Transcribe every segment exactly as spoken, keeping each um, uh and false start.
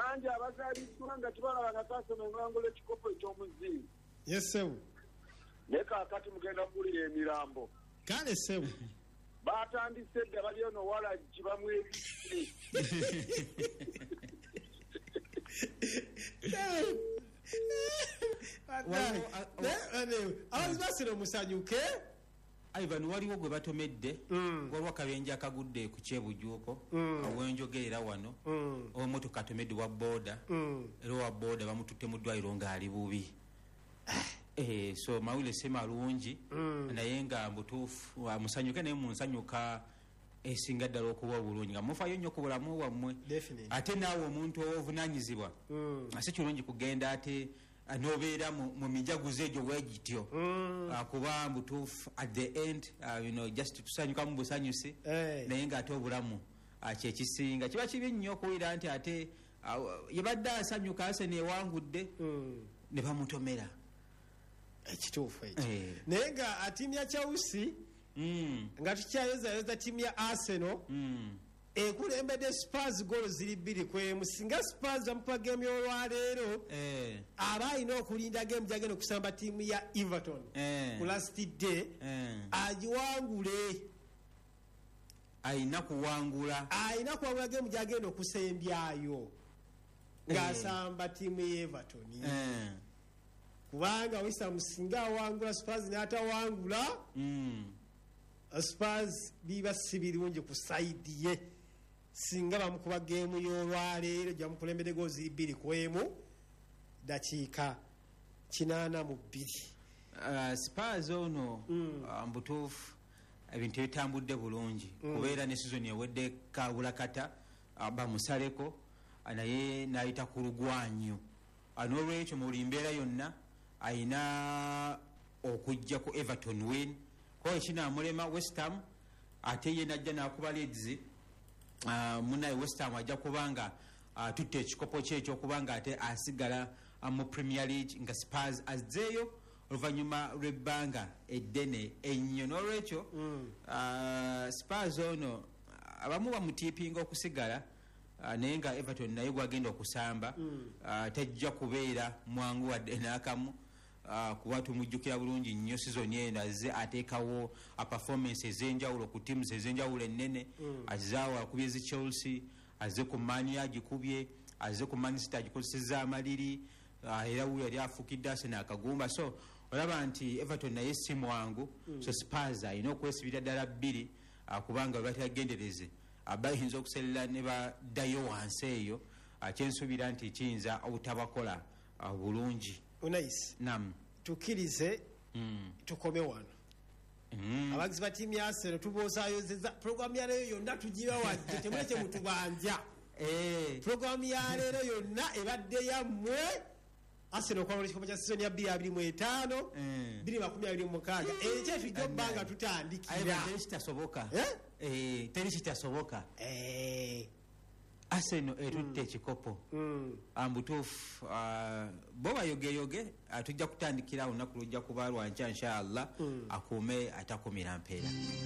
bangi abazaaliddwa nga tebalaba nga kaasoma engango l'ekikopo eky'omuzingo. Yes sebu. Naye kaakati mugenda kuwulira emirambo. Kale sebu. Baatandise dda bali ono walajji bamwebise. Abazi basira omusanyuke. Ivan waliwo gwe batomedde waliwo akabenje akagudde ku kyebujuuko awenjogerera wano omotoka atomedde wa booda era wa booda bamututte mu ddwaliro ng'ali bubi. Eh, so mawule sema lungi naye nga mbutuufu amusanyuke naye munsanyuka esinga ddala okuba obulungi nga mufayo nnyo ku bulamu wammwe ate naawe omuntu ovunaanyizibwa si kirungi kugenda ate nobeera mu mijaguzo egyo bwegityo kuba mbutuufu at the end uh, you know, just tusanyuka mu busanyusi naye ng'ate obulamu kyekisinga kiba kibi nnyo okuwulira nti ate yebadde asanyuka Arsenal ewangudde ne bamutomera ekituufu ekyo naye nga ttiimu ya Chelsea nga tukyayozayoza ttiimu ya Arsenal ekulembedde Spurs golo ziri bbiri kwemu. Singa Spurs amupa game y'olwaleero aba alina okulinda game gyagenda okusamba ttiimu ya Everton ku last day agiwangule. Ayina kuwangula ayina kuwangula game gyagenda okusembyayo ng'asamba ttiimu ya Everton kubanga Wesam singa awangula Spurs n'atawangula Spurs biba si birungi ku side ye singa bamukuba game y'olwaleero gyamukulembedde goozi bbiri kwemu dakiika kinaana mu bbiri. Spurs ono mbutuufu ebintu ebitambudde bulungi kubeera ne season ewedde kabulakata bamusaleko naye n'ayita ku lugwanyu n'olwekyo mu buli mbeera yonna ayina okujja ku Everton win ko ekinaamulema West Ham ate ye najja n'akuba Leeds munaye West Ham ajja kubanga tutte ekikopo kye ekyokubanga ate asigala mu Premier League nga Spurs azzeeyo oluvannyuma lw'ebbanga eddene ennyo n'olwekyo Spurs ono abamu bamutiipinga okusigala naye nga Everton naye gwagenda okusamba tajja kubeera mwangu wadde n'akamu kuba tumujjukira bulungi nnyo season eno azze ateekawo performance ez'enjawulo ku teams ez'enjawulo ennene azaawo akubye zi Chelsea azze ku Man U agikubye azze ku Man City agikozesezza amaliri era wuyo yali afuukidde Arsenal akagumba so olaba nti Everton naye si mwangu so Spurs alina okwesibira ddala bbiri kubanga bwe batagendereze bayinza okuserera ne baddayo wansi eyo kyensuubira nti kiyinza obutabakola bulungi. Unais nam tukirize mm. tukome wano mm. abagizi ba ttiimu ya Arsenal tubozaayozeza programu ya leero yonna tugiba wadde temuleke mutubanja eh. programu ya leero yonna ebadde yammwe Arsenal kwamula ekikopo kya season ya bbiri abiri mu etaano bbiri makumi abiri mu mukaaga ekyo tujja obbanga tutandikira teri kitasoboka eh? teri kitasoboka eh. Arsenal etutte ekikopo ambutuufu bo bayogeyoge tujja kutandikira olunaku lujja kuba lwankya inshallah akuume atakumira mpeera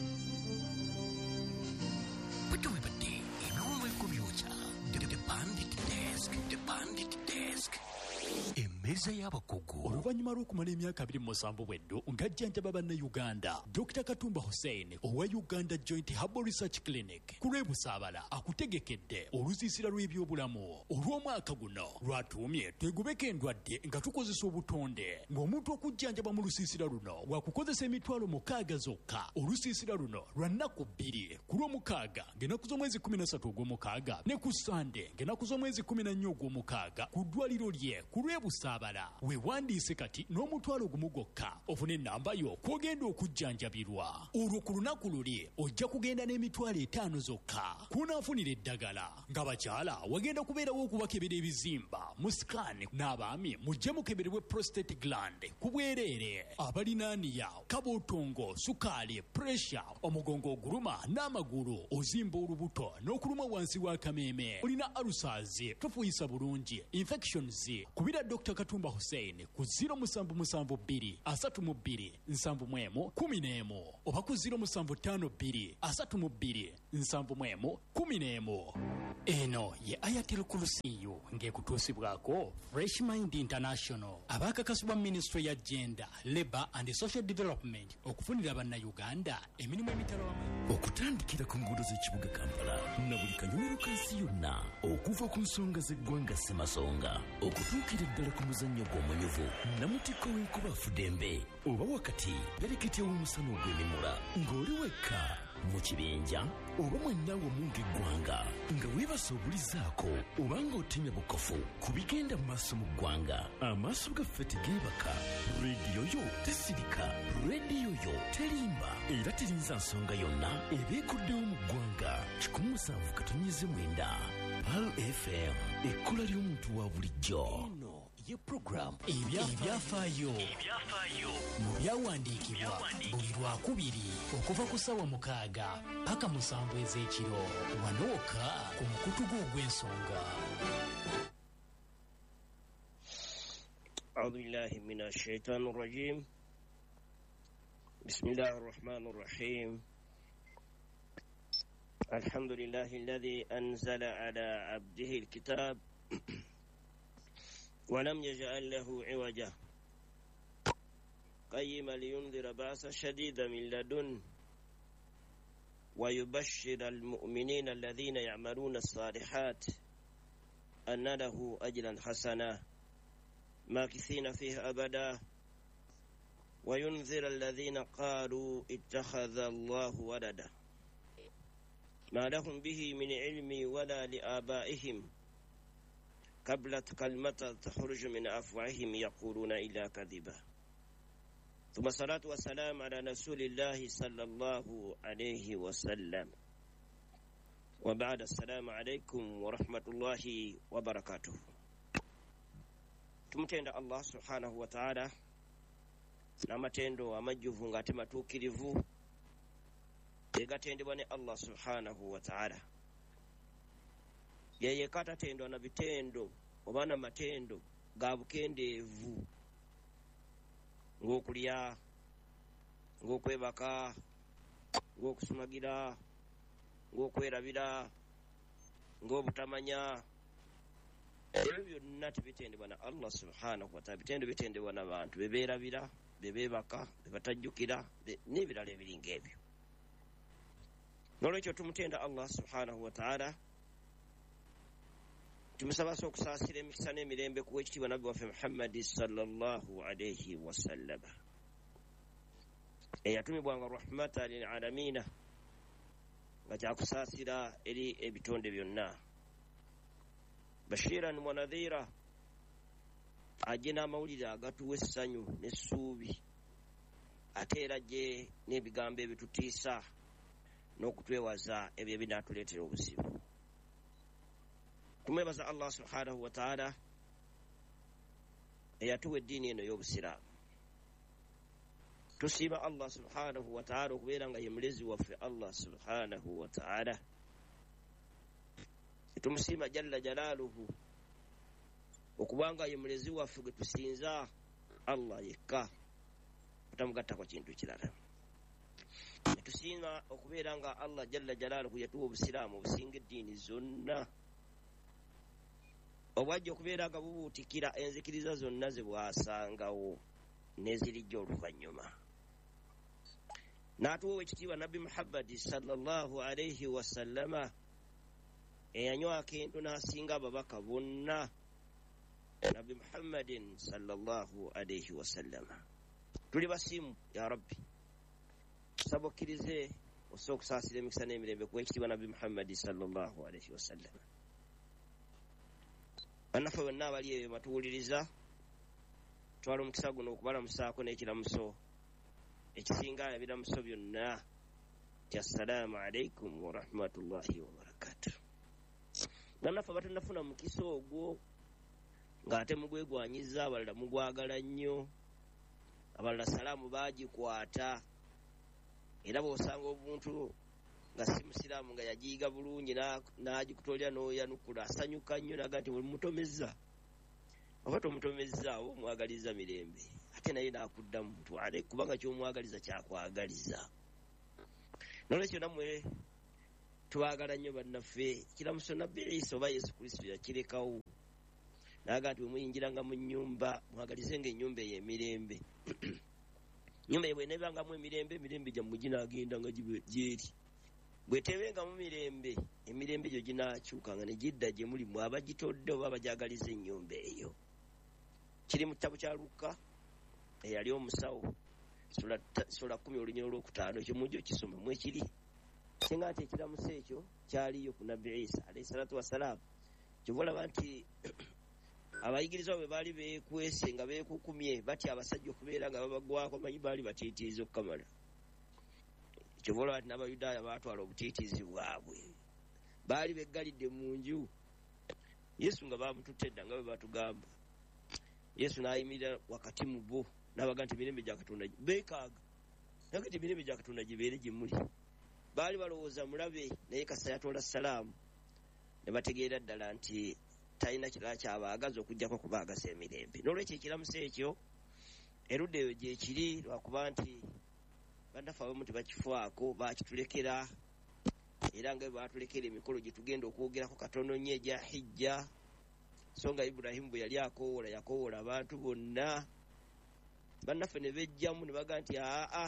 bwetewebadde ebiwumwe kubyokya the bandit desk the bandit desk emmeeza y'abakugu. Oluvannyuma lw'okumala emyaka abiri mu musanvu bweddu ng'ajjanjaba bannayuganda Dokita Katumba Hussein owa Uganda Joint Herbal Research Clinic ku lw'ebusaabala akutegekedde olusiisira lw'ebyobulamu olw'omwaka guno lwatuumye twegobeko endwadde nga tukozesa obutonde ng'omuntu okujjanjaba mu lusiisira luno wakukozesa emitwalo mukaaga zokka. Olusiisira luno lwa nnaku bbiri ku lw'omukaaga ng'ennaku z'omwezi kumi na ssatu ogw'omukaaga ne ku Sande ng'ennaku z'omwezi kumi na nnya ogw'omukaaga ku ddwaliro lye ku lw'ebusaabala. Weewandiise kati n'omutwalo gumu gwokka ofune ennamba yo kw'ogenda okujjanjabirwa. Olwo ku lunaku luli ojja kugenda n'emitwalo etaano zokka kunaafunira eddagala. Ng'abakyala wagenda kubeerawo okubakebera ebizimba mu scan n'abaami mujje mukeberebwe prostate gland ku bwereere. Abalinaaniya kabootongo sukaali pressure omugongo oguluma n'amagulu ozimba olubuto n'okuluma wansi w'akameeme olina alusaazi tofuuyisa bulungi infections kubira Dokita Katumba Katumba Hussein ku zero musanvu musanvu bbiri asatu mu bbiri nsanvu mu emu kumi n'emu oba ku zero musanvu ttaano bbiri asatu mu bbiri nsanvu mu emu kumi n'emu. Eno ye Ayatel Kursiyu ng'ekutuusibwako Fresh Mind International abaakakasibwa Ministry ya Gender, Labour and Social Development okufunira bannayuganda emirimu emitala wamu. Okutandikira ku nguudo z'ekibuga Kampala na buli kanyomero kansi yonna okuva ku nsonga z'eggwanga Ssemasonga okutuukira ddala ku muzannyo gw'omunyuvu Namutikko w'enkuba Fudembe oba wakati bereketya w'omusana ogw'emimula ng'oli wekka mu kibinja oba mwenna wamu ng'eggwanga nga weebasa obulizaako oba ng'otemya bukofu ku bigenda mu maaso mu ggwanga. Amaaso gaffe tegeebaka, rediyo yo tesirika, rediyo yo terimba era terinza nsonga yonna ebeekuddewo mu ggwanga. kikumi musanvu katonnyeze mwenda Pal F M, ekkola ly'omuntu wa bulijjo. Ye program ebyafaayo mu byawandiikibwa buli lwakubiri okuva ku ssaawa mukaaga paka musanvu ez'ekiro wanooka ku mukutu gw'ogw'ensonga. أعوذ بالله من الشيطان الرجيم بسم الله الرحمن الرحيم الحمد لله الذي أنزل على عبده الكتاب ولم يجعل له عوجا قيما لينذر بأسا شديدا من لدن ويبشر المؤمنين الذين يعملون الصالحات أن له أجرا حسنا ماكثين فيه أبدا وينذر الذين قالوا اتخذ الله ولدا ما لهم به من علم ولا لآبائهم قبلت كلمة تخرج من أفواههم يقولون إلا كذبا ثم الصلاة والسلام على رسول الله صلى الله عليه وسلم وبعد السلام عليكم ورحمة الله وبركاته. tumutenda Allah subhanahu wa ta'ala n'amatendo amajjuvu ng'ate matuukirivu egatendebwa ne Allah subhanahu wa ta'ala. Yeye katatendwa na bitendo oba na matendo ga bukendeevu ng'okulya, ng'okwebaka, ng'okusumagira, ng'okwerabira, ng'obutamanya. Ebyo byonna tebitendebwa na Allah subhanahu wa ta'ala. Bitendo bitendebwa n'abantu bebeerabira, bebeebaka, bebatajjukira n'ebirala ebiringa ebyo. N'olwekyo tumutenda Allah subhanahu wa ta'ala, tumusaba okusaasira emikisa n'emirembe ku w'ekitiibwa nabbi waffe Muhammad sallallahu alayhi wa sallam eyatumibwanga rahmatan lil alamiina nga kyakusaasira eri ebitonde byonna, bashiran wa nadhira, ajje n'amawulire agatuwa essanyu n'essuubi, ate era ajje n'ebigambo ebitutiisa n'okutwewaza ebyo ebinaatuleetera obuzibu. Tumwebaza Allah subhanahu wa ta'ala eyatuwa eddiini eno y'obusiraamu. Tusiima Allah subhanahu wa ta'ala okubeera nga ye mulezi waffe Allah subhanahu wa ta'ala. Tumusiima jalla jalaaluhu okubanga ye mulezi waffe gwe tusinza Allah yekka tutamugatta kwa kintu kirala. Tusiima okubeera nga Allah jalla jalaaluhu yatuwa obusiraamu obusinga eddiini zonna, obwajja okubeera nga bubuutikira enzikiriza zonna ze bwasangawo n'ezirijja oluvannyuma. N'atuwa ekitiibwa nabbi Muhammad sallallahu alayhi wa sallama eyanywako ento n'asinga ababaka bonna, nabbi Muhammadin sallallahu alayhi wa sallama. Tuli basiimu ya Rabbi, tusaba okkirize ossa okusaasira emikisa n'emirembe ku ekitiibwa nabbi Muhammad sallallahu alayhi wa sallama. Bannaffe bonna abali eyo batuwuliriza, twala omukisa guno okubalamusaako n'ekiramuso ekisinga ebiramuso byonna nti assalaamu alaikum wa rahmatullahi wa barakatuh. Bannaffe batanafuna mukisa ogwo ng'ate mugwegwanyiza, abalala mugwagala nnyo, abalala salaamu baagikwata, era bw'osanga omuntu nga si musiraamu nga yagiyiga bulungi n'agikutolera n'oyanukula, asanyuka nnyo naga nti mutomezza. oba tomutomezaawo mwagaliza mirembe ate naye nakuddamu mutwale kubanga kyomwagaliza kyakwagaliza. Nolwekyo nammwe twagala nnyo bannaffe kiramuso nabbi Isa oba Yesu Kristo yakirekawo naga nti bwe muyingiranga mu nnyumba mwagalizenga ennyumba eyo emirembe. Nnyumba eyo bweneebangamu emirembe emirembe gyammwe ginaagendanga gyeri. Bwetebenga mu mirembe emirembe gyo ginaakyukanga ne gidda gye muli mwe abagitodde oba abajagaliza ennyumba eyo. Kiri mu ttabo kya Luka eyali omusawo sula kumi olunyolo olwokutaano ekyo mujja okisoma mu ekiri singa nti ekiramuso ekyo kyaliyo ku nabbi Isa alayhi salatu wassalamu. Kyova olaba nti abayigiriza bwe baali beekwese nga beekukumye batya abasajja okubeera nga babagwako manyi baali batiitiizi okukamala. Kyova olaba nti n'Abayudaaya baatwala obutiitiizi bwabwe baali beggalidde mu nju. Yesu nga bamututte edda nga bwe batugamba. Yesu n'ayimirira wakati mu bo n'abaga nti emirembe gya Katonda beekaaga naye nti emirembe gya Katonda gibeere gye muli. Baali balowooza mulabe naye kasa yatoola salaamu ne bategeera ddala nti talina kirala kyabaagaza okugjako kubaagaza emirembe. N'olwekyo ekiramuso ekyo erudda eyo gye kiri lwakuba nti bannaffe abamu tebakifaako baakitulekera era nga bwe baatulekera emikolo gye tugenda okwogerako katono nnyo egya hijja. So nga Ibulayimu bwe yali akoowola yakoowola abantu bonna bannaffe ne bejjamu ne baga nti aa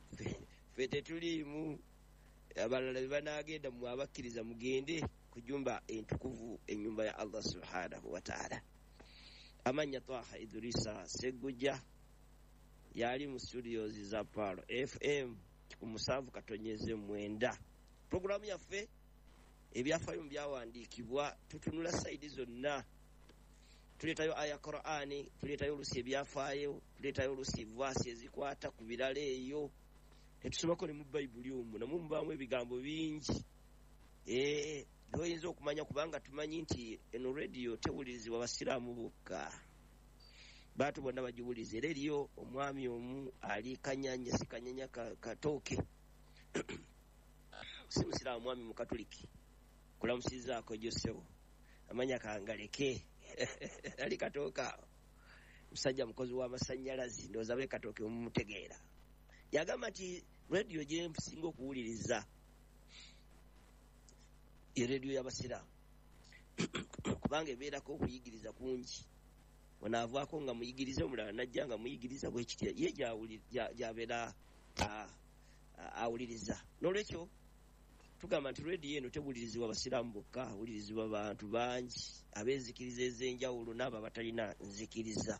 ffe tetuliimu abalala be banaagenda mu abakkiriza mugende ku jjumba entukuvu ennyumba ya Allah subhanahu wa ta'ala. Amannya Twaha Idrisa Segujja yali mu studios za Palo F M ku musanvu katonyeze mwenda. Programu yaffe ebyafaayo byawandiikibwa tutunula saidi zonna. Tuleetayo aya Qur'ani, tuleetayo olusi ebyafaayo, tuleetayo olusi vaasi ezikwata ku birala eyo. Tetusomako ne mu Bayibuli omwo namwe mubaamu ebigambo bingi ee oyinza okumanya kubanga tumanyi nti eno radio tewulirizibwa basiraamu bokka. Baatu bonna bagiwuliza. Era eriyo omwami omu ali Kanyanya si Kanyanya Katooke si musiraamu mwami mukatoliki kulamusizaako Josewo amanya kangaleke ali Katooka musajja mukozi w'amasannyalazi ndowooza be Katooke mumutegeera. Yagamba nti radio gye nsinga okuwuliriza ye radio y'abasiraamu kubanga ebeerako okuyigiriza kungi. Onaavaako nga muyigiriza omulala najja nga muyigiriza bwekitya ye gy'abeera awuliriza. N'olwekyo tugamba nti radio eno tewulirizibwa basiraamu bokka, awulirizibwa bantu bangi ab'enzikiriza ez'enjawulo n'abo abatalina nzikiriza.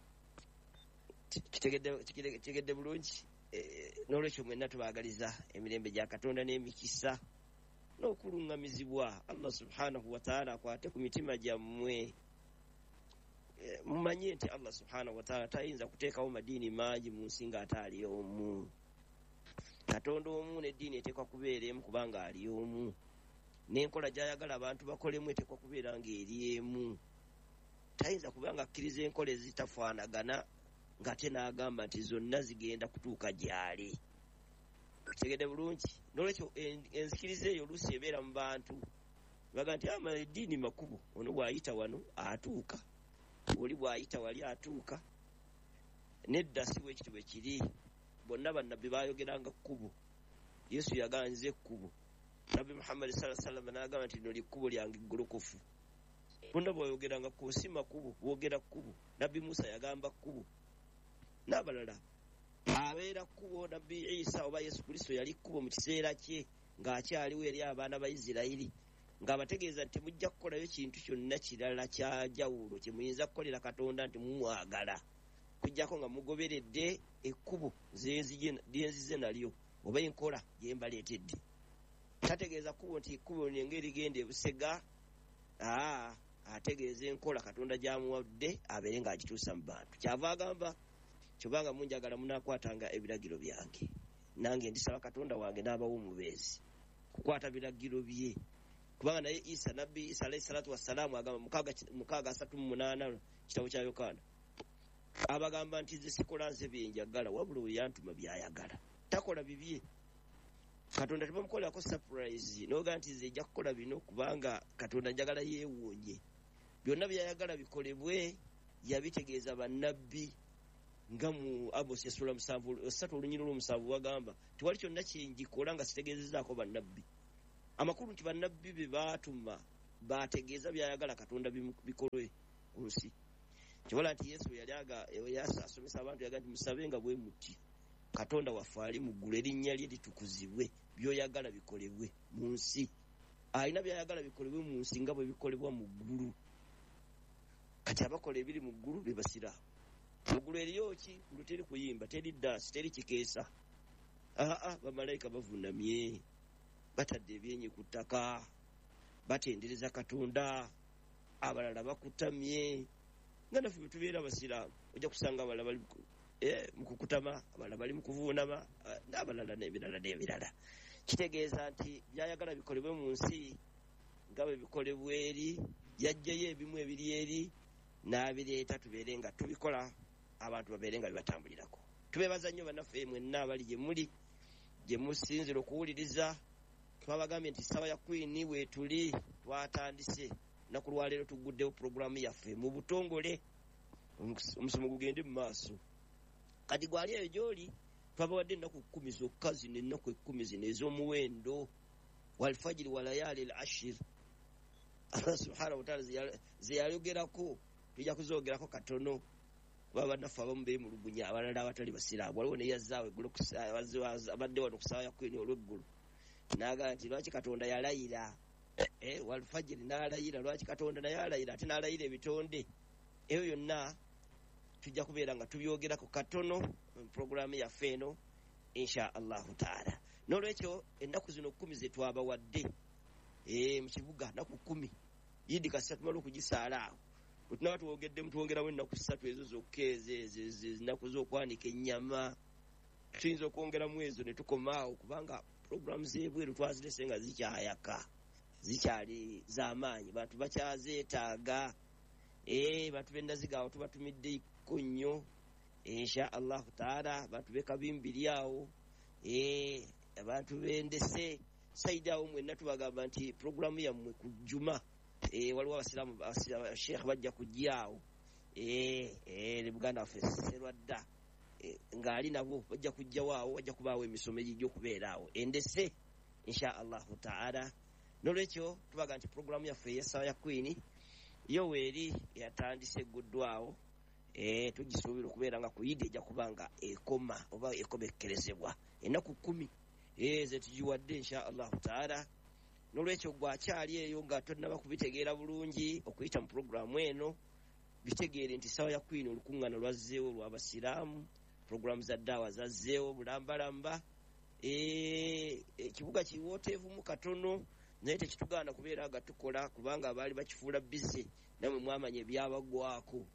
Kitegedde bulungi. N'olwekyo mwenna tubaagaliza emirembe gya Katonda n'emikisa n'okuluŋŋamizibwa. Allah subhanahu wa ta'ala akwate ku mitima gyammwe. Mumanye nti Allah subhanahu wa ta'ala tayinza kuteekawo madiini mangi mu nsi ng'ate ali omu. Katonda omu n'eddiini eteekwa kubeera emu kubanga ali omu. N'enkola gy'ayagala abantu bakolemu eteekwa kubeera ng'eri emu. Tayinza kubanga akkiriza enkola ezitafaanagana ng'ate n'agamba nti zonna zigenda kutuuka gy'ali. Kitegedde bulungi. N'olwekyo enzikiriza eyo oluusi ebeera mu bantu baga nti ama eddiini makubo ono bw'ayita wano atuuka oli bw'ayita wali atuuka. Nedda si bwe kiti bwe kiri. Bonna bannabbi baayogeranga kkubo. Yesu yaganze ekkubo. Nabbi Muhammad sallallahu alaihi wasallam n'agamba nti lino likkubo lyange eggolokofu. Bonna baayogeranga kkubo si makubo boogera kkubo. Nabbi Musa yagamba kkubo n'abalala abeera kkubo. Nabbi Isa oba Yesu Kristo yali kkubo mu kiseera kye ng'akyaliwo eri abaana ba Isirayiri ng'abategeeza nti mujja kukolayo kintu kyonna kirala kya jawulo kye muyinza kukolera Katonda nti mumwagala kujjako nga mugoberedde ekkubo lyenzize nalyo oba enkola gye mbaleetedde. Tategeeza kkubo nti ekkubo ngeri genda ebusega. aa ategeeza enkola Katonda gy'amuwadde abeere ng'agituusa mu bantu. Kyava agamba kyobanga munjagala munaakwatanga ebiragiro byange nange ndisaba Katonda wange n'abawo omubeezi kukwata biragiro bye. Kubanga naye Isa nabbi Isa alayhi salatu wassalaamu agamba mukaaga asatu mu munaana kitabo kya Yokaana abagamba nti nze sikola nze byenjagala wabula we yantuma byayagala. Takola bibye. Katonda tebamukolako surprise n'oga nti nze ejja kukola bino kubanga Katonda njagala yeewuunye. Byonna byayagala bikolebwe yabitegeeza bannabbi nga mu Amos essula musanvu ssatu olunyiri lw'omusanvu bagamba tewali kyonna kyengikola nga sitegeezezaako bannabbi. Amakulu nti bannabbi be baatuma baategeeza byayagala Katonda bikolwe ku nsi. Kibala nti Yesu yali aga asomesa abantu yaga nti musabe nga bwe muti Katonda waffe ali mu ggulu erinnya lye litukuzibwe byoyagala bikolebwe mu nsi. Alina byayagala bikolebwe mu nsi nga bwe bikolebwa mu ggulu. Kati abakola ebiri mu ggulu be basiraamu. Mu ggulu eriyo ki? Ggulu teri kuyimba, teri ddaasi, teri kikeesa. Aa bamalayika bavunamye batadde ebyenyi ku ttaka batendereza Katonda, abalala bakutamye nga naffe bwe tubeera abasiraamu ojja kusanga abalala bali mu kukutama, abalala bali mu kuvuunama n'abalala n'ebirala n'ebirala. Kitegeeza nti byayagala bikolebwe mu nsi nga bwe bikolebwa eri, yajjayo ebimu ebiri eri n'abireeta tubeere nga tubikola, abantu babeere nga bibatambulirako. Tubeebaza nnyo bannaffe mwenna abali gye muli, gye musinzira okuwuliriza. Twabagambye nti ssaawa ya kwini weetuli twatandise naku lwaleero tuguddewo puroguramu yaffe mu butongole, omusomo gugende mu maaso. Kati gwali eyo gy'oli twabawadde ennaku kkumi zokka zino, ennaku ekkumi zino ez'omuwendo, walfajiri walayali al ashir. Allah subhanahu wa ta'ala ze yayogerako tujja kuzoogerako katono kuba bannaffe abamu beemulugunya, abalala abatali basiraamu. Waliwo ne yazzaawo eggulo abadde wano ku ssaawa ya kwini olw'eggulu n'agamba nti lwaki Katonda yalayira walfajiri n'alayira, lwaki Katonda naye alayira ate n'alayira ebitonde. Ebyo byonna tujja kubeera nga tubyogerako katono mu puroguramu yaffe eno insha allahu taala. N'olwekyo ennaku zino kkumi ze twabawadde mu kibuga, nnaku kkumi yidi kasita tumala okugisaala awo bwe tunaba tuwogeddemu twongeramu ennaku ssatu ezo zokka ezo ennaku z'okwanika ennyama, tuyinza okwongeramu ezo ne tukomaawo kubanga puroguramu z'ebweru twazirese nga zikyayaka, zikyali z'amaanyi, bantu bakyazeetaaga. Bantu b'endazigaawo tubatumiddeko nnyo insha allahu taala, bantu b'ekabimbiri awo, abantu b'endese saidi awo mwenna tubagamba nti puroguramu yammwe ku jjuma waliwo abasiraamu sheekh bajja kujjaawo, ne muganda waffe Serwadda ng'ali nabo bajja kujjawaawo, wajja kubaawo emisomo egijja okubeeraawo endese insha allahu taala. N'olwekyo tubaga nti puroguramu yaffe ey'essaawa ya kwini yo weeri yatandise egguddwawo, tugisuubira okubeera nga ku yidi ejja kuba nga ekoma oba ekomekkerezebwa ennaku kkumi ze tugiwadde insha allahu taala. N'olwekyo gwakyali eyo nga tonnaba kubitegeera bulungi okuyita mu puroguramu eno, bitegeere nti ssaawa ya kwini olukuŋŋaana lwazzeewo lw'abasiraamu, puroguramu za ddaawa zazzeewo bulambalamba. Ekibuga kiwooteevumu katono naye tekitugaana kubeera nga tukola kubanga abaali bakifuula bize namwe mwamanya ebyabagwako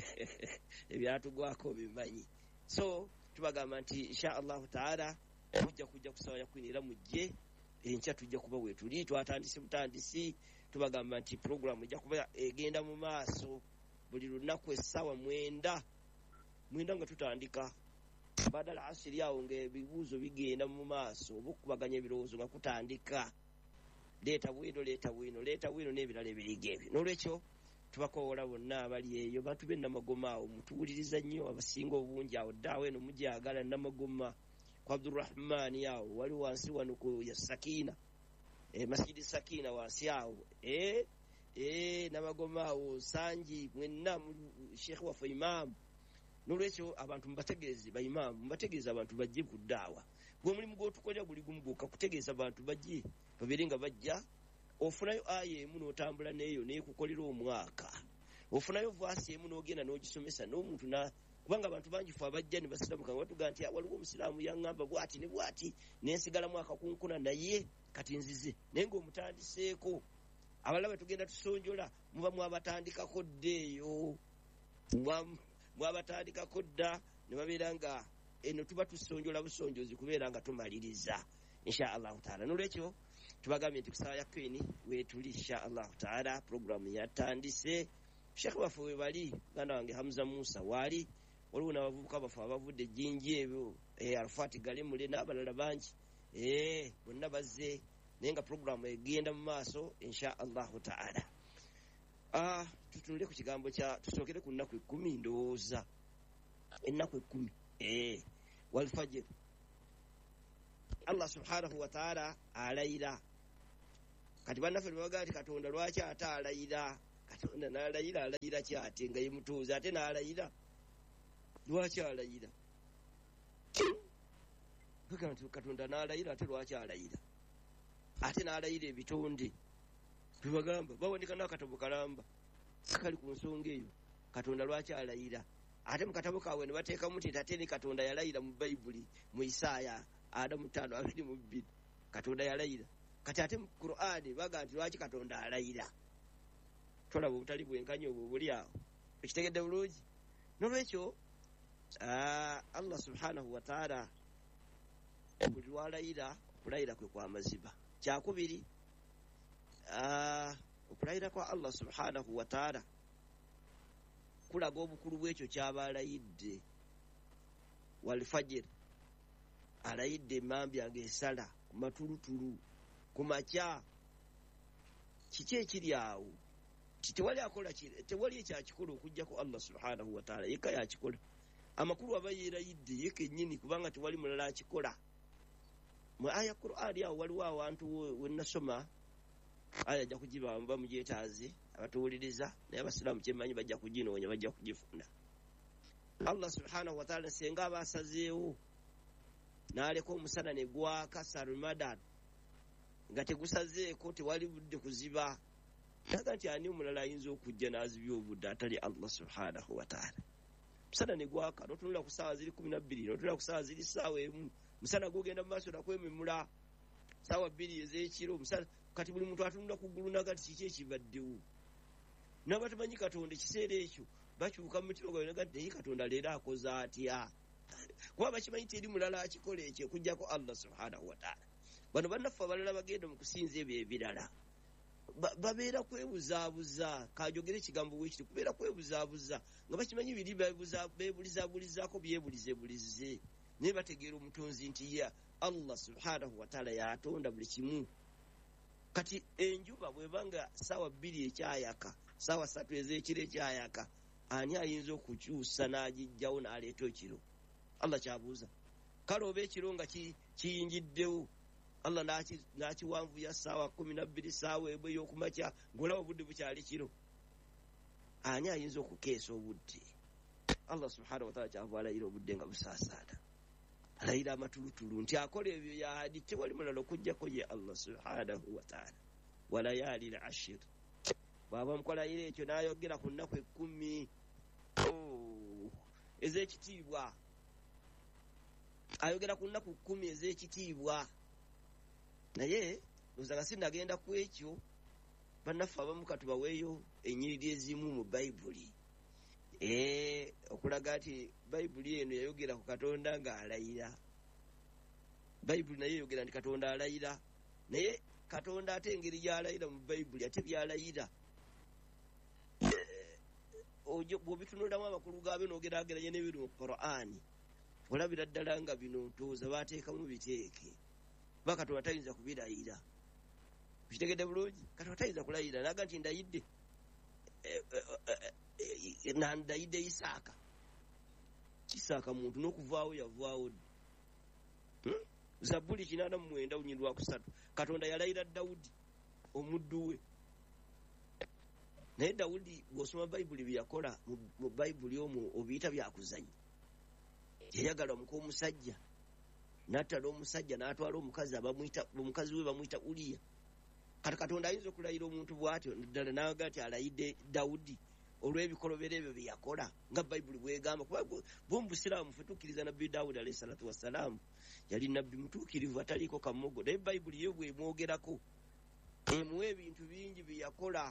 ebyatugwako bimanyi. So tubagamba nti insha allahu taala mujja kujja ku ssaawa ya kwini era mujje enkya tujja kuba weetuli twatandise butandisi. Tubagamba nti puroguramu ejja kuba egenda mu maaso buli lunaku essaawa mwenda mwenda nga tutandika badala asiri awo ng'ebibuuzo bigenda mu maaso oba okubaganya ebirowoozo nga kutandika leeta bwino leeta bwino leeta bwino n'ebirala ebiriga ebyo. N'olwekyo tubakoowola bonna abali eyo, bantu be Namagoma awo mutuwuliriza nnyo abasinga obungi awo ddaawo eno mujagala Namagoma ku Abdurrahmani awo wali wansi wano ku ya Sakina, masjidi Sakina wansi awo Namagoma awo Sanji mwenna Sheikh waffe Imam. N'olwekyo abantu mubategeeze baimaamu, mubategeeze abantu bajje ku ddaawa. Gwe mulimu gw'otukolera guli gumu gwokka kutegeeza abantu bajje babeere nga bajja. Ofunayo aya emu n'otambula n'eyo neekukolera omwaka, ofunayo vaasi emu n'ogenda n'ogisomesa n'omuntu na kubanga abantu bangi fe abajja ne basiramuka batuga nti waliwo omusiraamu yaŋŋamba bw'ati ne bw'ati n'ensigala mwaka kunkuna naye kati nzize naye ng'omutandiseeko. Abalala bwe tugenda tusonjola muba mwabatandikako dda eyo, mwabatandikako dda ne babeera nga eno tuba tusonjola busonjozi kubeera nga tumaliriza insha allahu taala. N'olwekyo tubagambye nti ku ssaawa ya kwini weetuli insha allahu taala, puroguramu yatandise. Sheekh baffe we bali, muganda wange Hamza Musa waali, waliwo n'abavubuka baffe abavudde ejjinji ebyo, Alfaati Galemule n'abalala bangi bonna bazze naye nga puroguramu egenda mu maaso insha allahu taala. tutunule ku kigambo kya tusookere ku nnaku ekkumi ndowooza ennaku ekkumi eh walfajiri Allah subhanahu wa ta'ala alayira kati bannaffe baga ati katonda lwaki ate alayira katonda n'alayira alayira ki ate nga yemutuuza ate n'alayira lwaki alayira katonda n'alayira ate lwaki alayira ate n'alayira ebitonde bibagamba bawandika n'akatabo kalamba kali ku nsonga eyo katonda lwaki alayira ate mu katabo kaabwe ne bateekamu nti ate ni katonda yalayira mu bayibuli mu isaaya adamu ttaano abiri mu bbiri katonda yalayira kati ate mu Qur'ani baga nti lwaki katonda alayira tolaba obutali bwenkanya obwo buli awo ekitegedde bulungi nolwekyo Allah subhanahu wa ta'ala buli lwalayira okulayira kwe kwa maziba kyakubiri okulayira kwa Allah subhanahu wa ta'ala kulaga obukulu bw'ekyo kyaba alayidde walfajiri alayidde emambya ng'esala ku matulutulu ku makya kiki ekiri awo tewali akola tewali ekyakikola okujjako Allah subhanahu wa ta'ala yekka yakikola amakulu aba yeerayidde ye kennyini kubanga tewali mulala akikola mu aya Qur'ani awo waliwo awantu wennasoma aya ajja kugiba mba mugyetaaze abatuwuliriza naye abasiraamu kyemmanyi bajja kuginoonya bajja kugifuna Allah subhanahu wa ta'ala senga abasazeewo n'aleka omusana ne gwaka sarmadan nga tegusazeeko tewali budde kuziba taga nti ani omulala ayinza okujja n'azibya obudde atali Allah subhanahu wa ta'ala musana ne gwaka notunula ku saawa ziri kumi na bbiri notunula ku saawa ziri saawa emu musana gugenda mu maaso nakwememula saawa bbiri ez'ekiro musana kati buli muntu atunula ku ggulu nagati kiki ekibaddewo n'abatamanyi katonda ekiseera ekyo bakyuka mu mutiro gwabwe nagati naye katonda leero akoze atya kuba bakimanyi teri mulala akikola ekyo okujjako Allah subhanahu wa ta'ala bano bannaffe abalala bagenda mu kusinza ebyo ebirala babeera kwebuzaabuza kajogera ekigambo bwe kiti kubeera kwebuzaabuza nga bakimanyi biri beebulizabulizaako byebulizebulize naye bategeera omutonzi nti ya Allah subhanahu wa ta'ala yatonda buli kimu kati enjuba bwebanga saawa bbiri ekyayaka saawa ssatu ez'ekiro ekyayaka ani ayinza okukyusa n'agijjawo n'aleeta ekiro Allah kyabuuza kale oba ekiro nga kiyingiddewo Allah n'akiwanvuya saawa kumi na bbiri saawa ebwe ey'okumakya ng'olaba obudde bukyali kiro ani ayinza okukeesa obudde Allah subhanahu wa ta'ala kyava alayira obudde nga busaasaana alayira amatulutulu nti akola ebyo yahadi tewali mulala okujjako ye Allah subhanahu wa ta'ala walayali l ashir bw'aba mukolayira ekyo n'ayogera ku nnaku ekkumi ez'ekitiibwa ayogera ku nnaku kkumi ez'ekitiibwa naye loza nga sinagenda ku ekyo bannaffe abamu katubaweeyo ennyiriri ezimu mu bayibuli okulaga nti bayibuli eno yayogera ku katonda ng'alayira bayibuli naye yayogera nti katonda alayira naye katonda ate engeri gyalayira mu bayibuli ate byalayira bw'obitunulamu amakulu gaabe n'ogeraageranya n'ebiri mu Qur'ani olabira ddala nga bino ntooza baateekamu biteeke ba katonda tayinza kubirayira kitegedde bulungi katonda tayinza kulayira naga nti ndayidde ndayidde Isaaka Isaaka muntu n'okuvaawo yavaawo Zabbuli kinaana mu mwenda lunyiri lwa kusatu katonda yalayira Dawudi omuddu we naye Dawudi bw'osoma bayibuli bye yakola mu bayibuli omwo obiyita byakuzannya yayagala omuka omusajja n'attala omusajja n'atwala omukazi abamuyita omukazi we bamuyita Uliya kati katonda ayinza okulayira omuntu bw'atyo ddala n'aga nti alayidde Dawudi olw'ebikolobero ebyo bye yakola nga bayibuli bwegamba kuba bomu busiraamu ffe tukkiriza nabbi Dawudi alayhi salatu wassalaamu yali nabbi mutuukirivu ataliiko kamogo naye bayibuli yo bwemwogerako emuwa ebintu bingi bye yakola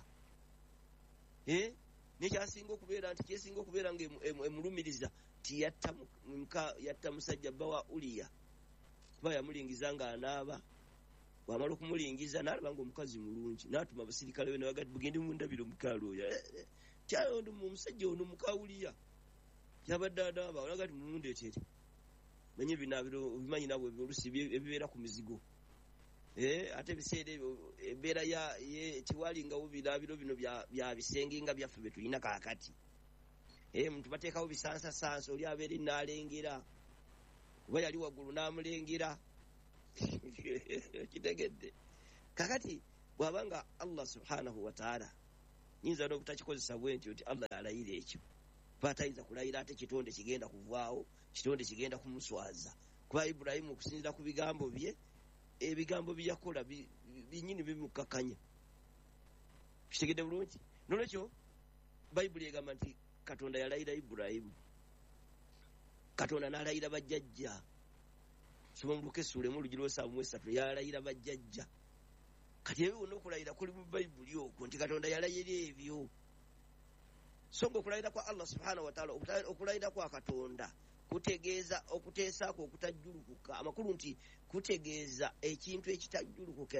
nekyasinga okubeera nti kyesinga okubeera nga emulumiriza ti yatta musajja bba wa Uliya kuba yamulingiza ng'anaaba bw'amala okumulingiza n'alaba nga omukazi mulungi n'atuma abasirikale be nebagati bugende mundabire omukaalo oyo kyayondi mu omusajja ono muka Uliya yabadde anaaba olagati mumundeetere manye binaabiro obimanyi nabwe olusi ebibeera ku mizigo eh ate biseera embeera ya tiwalingawo birabiro bino bya bisenge nga byaffe bye tulina kaakati. Eh muntu bateekawo bisansa sansa oli abeera n'alengera kuba yali waggulu n'amulengera kitegedde. Kakati bw'abanga Allah subhanahu wa ta'ala nyinza n'obutakikozesa bwenti oti Allah alayira ekyo batayinza kulayira ate kitonde kigenda kuvaawo, kitonde kigenda kumuswaza. Kuba Ibrahimu okusinzira ku bigambo bye, ebigambo byakola binyini bimukakanya. Kitegedde bulungi. Nolwekyo Bayibuli egamba nti Katonda yalayira Ibrahimu, Katonda n'alayira bajjajja. Soma mu Luka essuula emu olugi lw'omusanvu mu esatu yalayira bajjajja. Kati ebyo byonna okulayira kuli mu Bayibuli okwo nti Katonda yalayira ebyo. So ng'okulayira kwa Allah subhanahu wa ta'ala, okulayira kwa Katonda kutegeeza okuteesaako okutajjulukuka. Amakulu nti kutegeeza ekintu ekitajjulukuka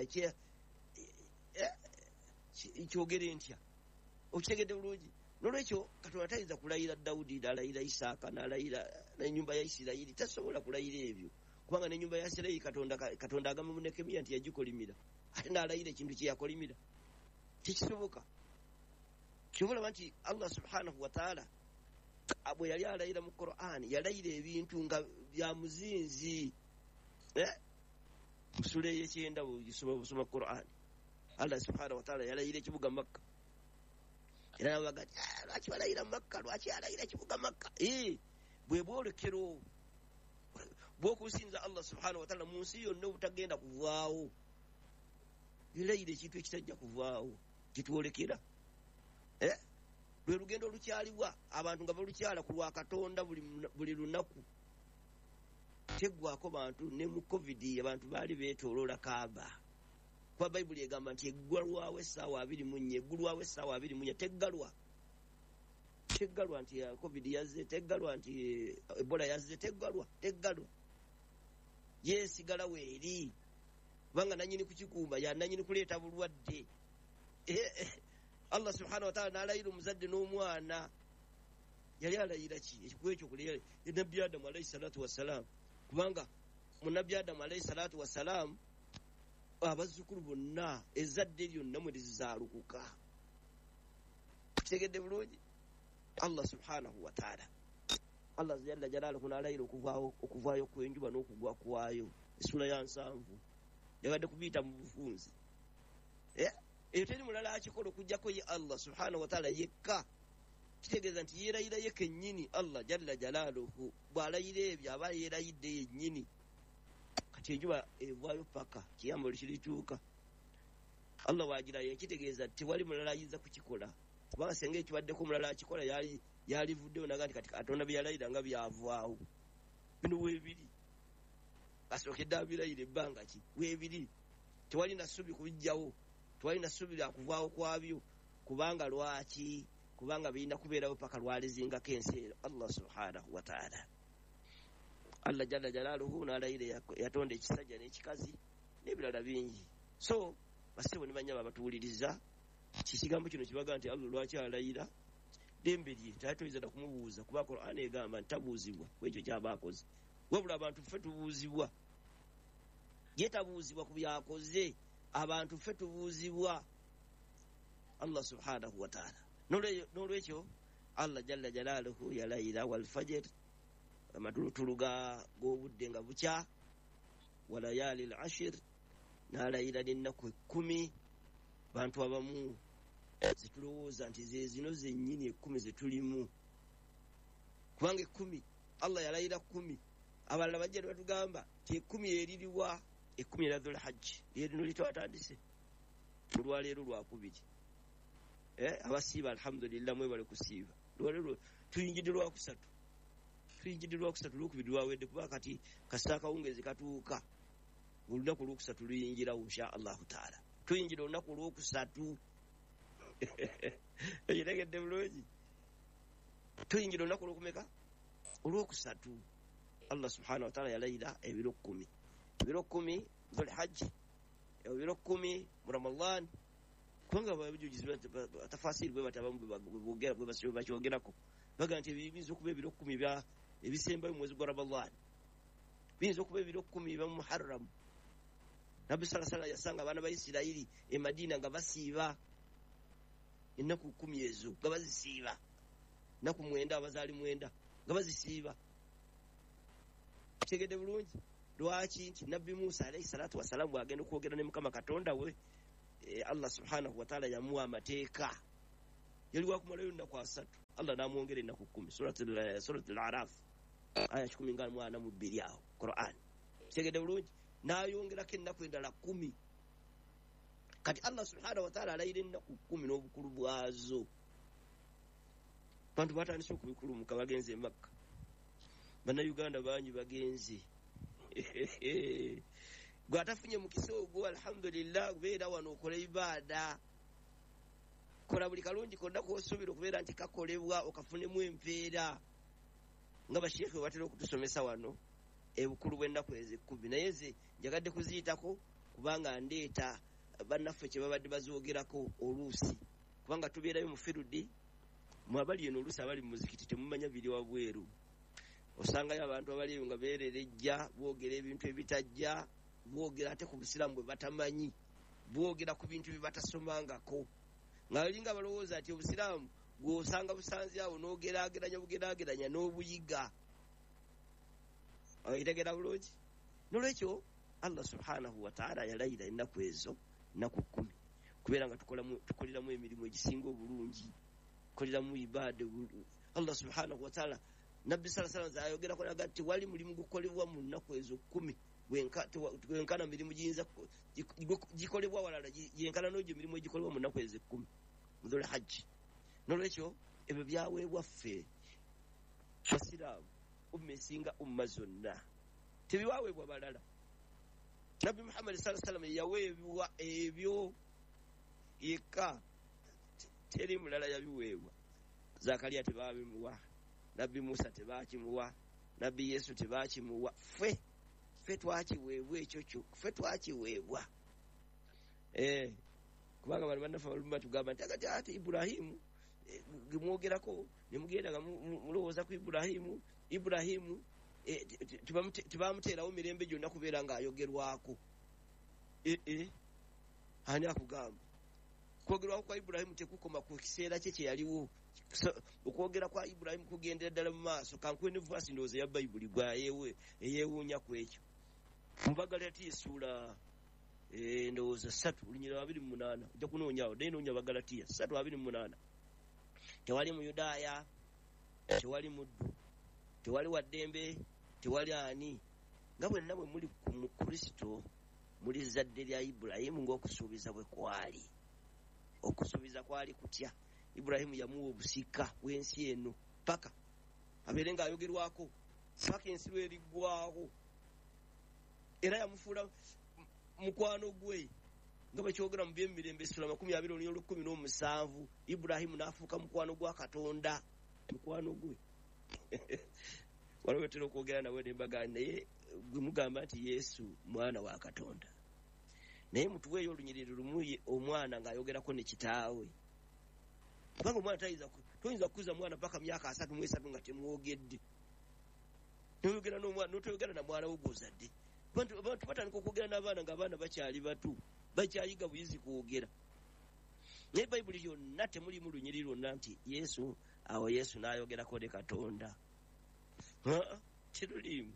kyogere ntya. Okitegedde bulungi. Nolwekyo Katonda tayinza kulayira Dawudi n'alayira Isaaka n'alayira n'ennyumba ya Isirayiri, tasobola kulayira ebyo. Kubanga n'ennyumba ya Isirayiri Katonda Katonda agamba mu Nekemiya nti yagikolimira, ate n'alayira ekintu kye yakolimira. Tekisoboka. Kyobulaba nti Allah subhanahu wa ta'ala bwe yali alayira mu Qur'an yalayira ebintu nga bya muzinzi. Eh? Musula y'ekyenda busoma Qur'an. Allah subhanahu wa ta'ala yalayira ekibuga Makka. Era bagati lwaki balayira Makka, lwaki alayira ekibuga Makka? Eh, bwe bwolekero bw'okusinza Allah subhanahu wa ta'ala mu nsi yonna obutagenda kuvaawo, yalayira ekintu ekitajja kuvaawo kitwolekera. Eh? Lwe lugendo lukyaliwa abantu nga balukyala ku lwa Katonda buli buli lunaku. Teggwako bantu ne mu Covid abantu baali beetooloola Kaaba. Kwa Bayibuli egamba nti eggwalwawo essaawa abiri mu nnya, eggulwawo essaawa abiri mu nnya, teggalwa. Teggalwa nti Covid yazze, teggalwa nti Ebola yazze, teggalwa, teggalwa. Yeesigala weeri. Kubanga nannyini kukikuuma ya nannyini kuleeta bulwadde. Allah subhanahu wa ta'ala n'alayira omuzadde n'omwana. Yali alayira ki? Ekyo kulayira Nabbi Adamu alayhi salatu wassalaam. Kubanga mu Nabbi Adamu alayhi salatu wassalaam abazzukulu bonna ezzadde lyonna mwe lizaalukuka. Kitegedde bulungi. Allah subhanahu wa ta'ala, Allah jalla jalaaluhu n'alayira okuvaayo okuvaayo kw'enjuba n'okugwa kwayo. Essula ya nsanvu yagadde kubiyita mu bufunzi. Eh? Eyo teri mulala akikola okuggyako ye Allah subhanahu wa ta'ala yekka. Kitegeeza nti yeerayira ye kennyini Allah jalla jalaaluhu. Bw'alayira ebyo aba yeerayidde yennyini. Kati enjuba evaayo paka kiyamba olukirituuka. Allah waagirayo ekitegeeza tewali mulala ayinza kukikola. Kubanga senga ekibaddeko mulala akikola yali yalivuddewo naga nti kati Katonda bye yalayira nga byavaawo. Bino weebiri. Asookedde abilayira ebbanga ki? Weebiri. Tewali na ssubi kubijjawo. Tewali na ssubi lya kuvaawo kwabyo. Kubanga lwaki? Kubanga birina kubeerawo paka lwalizingako ensi ero Allah subhanahu wa ta'ala. Allah jalla jalaaluhu n'alayira yatonda ekisajja n'ekikazi n'ebirala bingi. So basebo ne banyaba batuwuliriza kikigambo kino kibaga nti Allah lwaki alayira dembe lye tayitoyiza na kumubuuza kuba Qur'an egamba ntabuuzibwa kwekyo kyabaakoze. Wabula abantu ffe tubuuzibwa. Ye tabuuzibwa ku byakoze, abantu ffe tubuuzibwa Allah subhanahu wa ta'ala. N'olwekyo Allah jalla jalaaluhu yalayira wal fajr, amatulutuluga g'obudde nga bukya, walayali al-ashir, n'alayira n'ennaku ekkumi. Bantu abamu zitulowooza nti ze zino zennyini ekkumi ze tulimu. Kubanga ekkumi Allah yalayira kkumi. Abalala bajja ne batugamba ti ekkumi eririwa, ekkumi era Dhul Hajj lyerino litwatandise mu lwaleero lwakubiri. Eh, abasiiba alhamdulillah mwebale kusiiba. Lwaleero tuyingidde lwakusatu. Tuyingidde lwakusatu lwokubiri lwawedde kuba kati kasita akawungeezi katuuka. Olunaku lwokusatu luyingira insha Allahu ta'ala. Tuyingira olunaku olwokusatu. Ekitegedde bulungi. Tuyingira olunaku olwokumeka? Olwokusatu. Allah subhanahu wa ta'ala yalayira ebiro kkumi. Ebiro kkumi Dhul Hajj, ebiro kkumi mu Ramadan. Kubanga abajulizi tafasiri bwe batabamu bwogera bwe bakyogerako. Baga nti ebiyinza okuba ebiro kkumi bya ebisembayo mu mwezi gwa Ramadan. Biyinza okuba ebiro kkumi bya Muharram. nabbi sala sala yasanga abaana ba Isirayiri e Madina nga basiiba ennaku kkumi ezo nga bazisiiba, ennaku mwenda abazaali mwenda nga bazisiiba. Kitegedde bulungi lwaki nti nabbi Musa alayhi salatu wassalamu agenda okwogera ne Mukama Katonda we, e, Allah subhanahu wa ta'ala yamuwa amateeka, yali wakumalayo ennaku asatu, Allah n'amwongera ennaku kkumi. Suratul Suratul Araf aya kikumi nga mwana mu bbiri awo Quran. Kitegedde bulungi n'ayongerako ennaku endala kkumi. Kati Allah subhanahu wa ta'ala alayira ennaku kkumi n'obukulu bwazo. Bantu batandise okubikulumuka bagenze e Makka. Bannayuganda bangi bagenze. Gwe atafunye mukisa ogwo alhamdulillah kubeera wano okola ibaada. Kola buli kalungi konna k'osuubira okubeera nti kakolebwa okafunemu empeera. Nga basheekhe batera okutusomesa wano ebukulu bw'ennaku ezo ekkumi. Naye nze njagadde kuziyitako kubanga ndeeta bannaffe kye babadde bazoogerako oluusi. Kubanga tubeerayo mu firudi, mwabali eno oluusi abali mu muzikiti temumanya biri wabweru. Osangayo abantu abali nga beererejja, boogera ebintu ebitajja, boogera ate ku busiraamu bwe batamanyi, boogera ku bintu bye batasomangako. Nga balinga balowooza ati obusiraamu gw'osanga busanze awo n'ogeraageranya bugeraageranya n'obuyiga. Oyitegera bulungi? Nolwekyo Allah subhanahu wa ta'ala yalayira ennaku ezo, ennaku kkumi, kubeera nga tukoleramu emirimu egisinga obulungi, tukoleramu ibaada. Allah subhanahu wa ta'ala nabbi sala sala zayogerako naga nti wali mulimu gukolebwa mu nnaku ezo kkumi gwenkana mirimu giyinza gikolebwa walala yenkana n'egyo mirimu egikolebwa mu nnaku ezo ekkumi mu Dhul Hajji. Nolwekyo ebyo byaweebwa ffe basiraamu, umma esinga umma zonna, tebiwaweebwa balala. Nabbi Muhammad sallallahu alaihi wasallam yaweebwa ebyo yekka, teri mulala yabiweebwa. Zakariya tebabimuwa, nabbi Musa tebakimuwa, nabbi Yesu tebakimuwa. Ffe ffe twakiweebwa ekyo kyo, ffe twakiweebwa. Eh, kubanga bano bannaffe balumba tugamba nti agati ati Ibulahimu gemwogerako ne mugenda nga mulowooza ku Ibulahimu, Ibulahimu tebamuteerawo mirembe gyonna kubeera ng'ayogerwako. Eh eh, ani akugamba? Kwogerwako kwa Ibulahimu tekukoma ku kiseera kye kye yaliwo. Okwogera kwa Ibulahimu kugendera ddala mu maaso. Kankuwe ne vaasi ndowooza ya Bayibuli gwayewe eyeewuunya ku ekyo. Mu Bagalatiya ssuula ndowooza ssatu lunyira abiri mu munaana ojja kunoonyawo naye noonya Bagalatiya ssatu abiri mu munaana. Tewali Muyudaaya, tewali muddu, tewali waddembe, tewali ani, nga bwenna bwe muli mu Kristo muli zadde lya Ibulayimu ng'okusuubiza bwe kwali. Okusuubiza kwali kutya? Ibulayimu yamuwa obusika bw'ensi eno paka abeere ng'ayogerwako paka ensi lweriggwawo, era yamufuula mukwano gwe nga bakyogera mu by'emirembe essula makumi abiri olunya olw'ekkumi n'omusanvu. Ibulayimu n'afuuka mukwano gwa Katonda, mukwano gwe. Waliwo tera okwogera nawe ne mbaga naye gwe mugamba nti Yesu mwana wa Katonda, naye mutuweeyo olunyiriri lumu omwana ng'ayogerako ne kitaawe. Kubanga omwana toyinza kukuza mwana paka myaka asatu mu esatu nga temwogedde. Toyogera n'omwana n'otoyogera na mwana wo gw'ozadde. Abantu batandika okwogera n'abaana ng'abaana bakyali bato, bakyayiga buyizi kwogera. Naye Bayibuli yonna temulimu lunyiriri lwonna nti Yesu, awo Yesu n'ayogerako ne Katonda. Terulimu.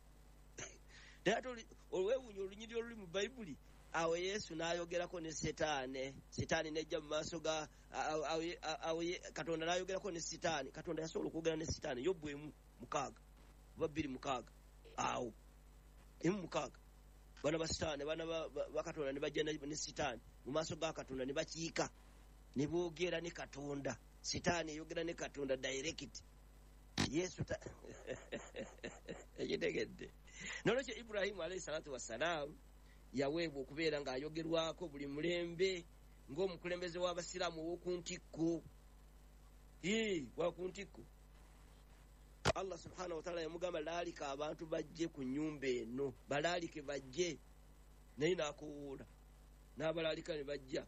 Naye ate olwewuunya olunyiriri oluli mu Bayibuli, awo Yesu n'ayogerako ne Setaani. Setaani n'ejja mu maaso ga awo Katonda n'ayogerako ne Setaani. Katonda yasobola okwogera ne Setaani Yobu emu mukaaga oba bbiri mukaaga. Awo emu mukaaga bana ba Setaani, bana ba Katonda ne bajja ne Setaani mu maaso ga Katonda ne bakiika ne boogera ne Katonda. Setaani eyogera ne Katonda direct. Yesu ta ekitegedde. Nolwekyo Ibulayimu alayhi salatu wassalamu yaweebwa okubeera ng'ayogerwako buli mulembe ng'omukulembeze w'abasiraamu ow'oku ntikko. Ee, waku ntikko. Allah subhanahu wa ta'ala yamugamba laalika abantu bajje ku nnyumba eno, balaalike bajje. Naye n'akowoola n'abalaalika ne bajja.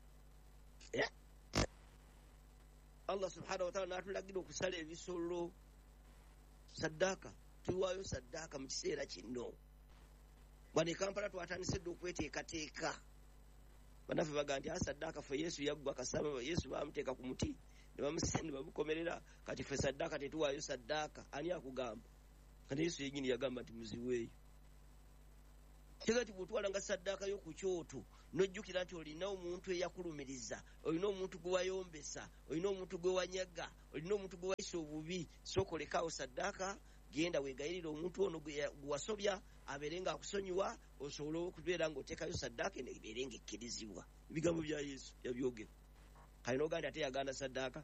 Allah subhanahu wa ta'ala n'atulagira okusala ebisolo saddaaka, tuwaayo saddaaka mu kiseera kino. bwana e Kampala twatandise dde okweteekateeka bannaffe baga nti asaddaaka ffe Yesu yaggwa kasaba Yesu bamuteeka ku muti ne bamusende bamukomerera kati ffe saddaaka tetuwaayo saddaaka ani akugamba kati Yesu yenyini yagamba nti muziweeyo kigati bwotwalanga saddaaka yo ku kyoto nojjukira nti olina omuntu eyakulumiriza olina omuntu gwe wayombesa olina omuntu gwe wanyaga olina omuntu gwe wayisa obubi sookolekaawo saddaaka genda weegayirira omuntu ono gwe wasobya abeere nga akusonyiwa osobole okubeera ng'oteekayo saddaaka eno ebeere nga ekkirizibwa ebigambo bya Yesu yabyogera kale n'oganda ate yagaana saddaaka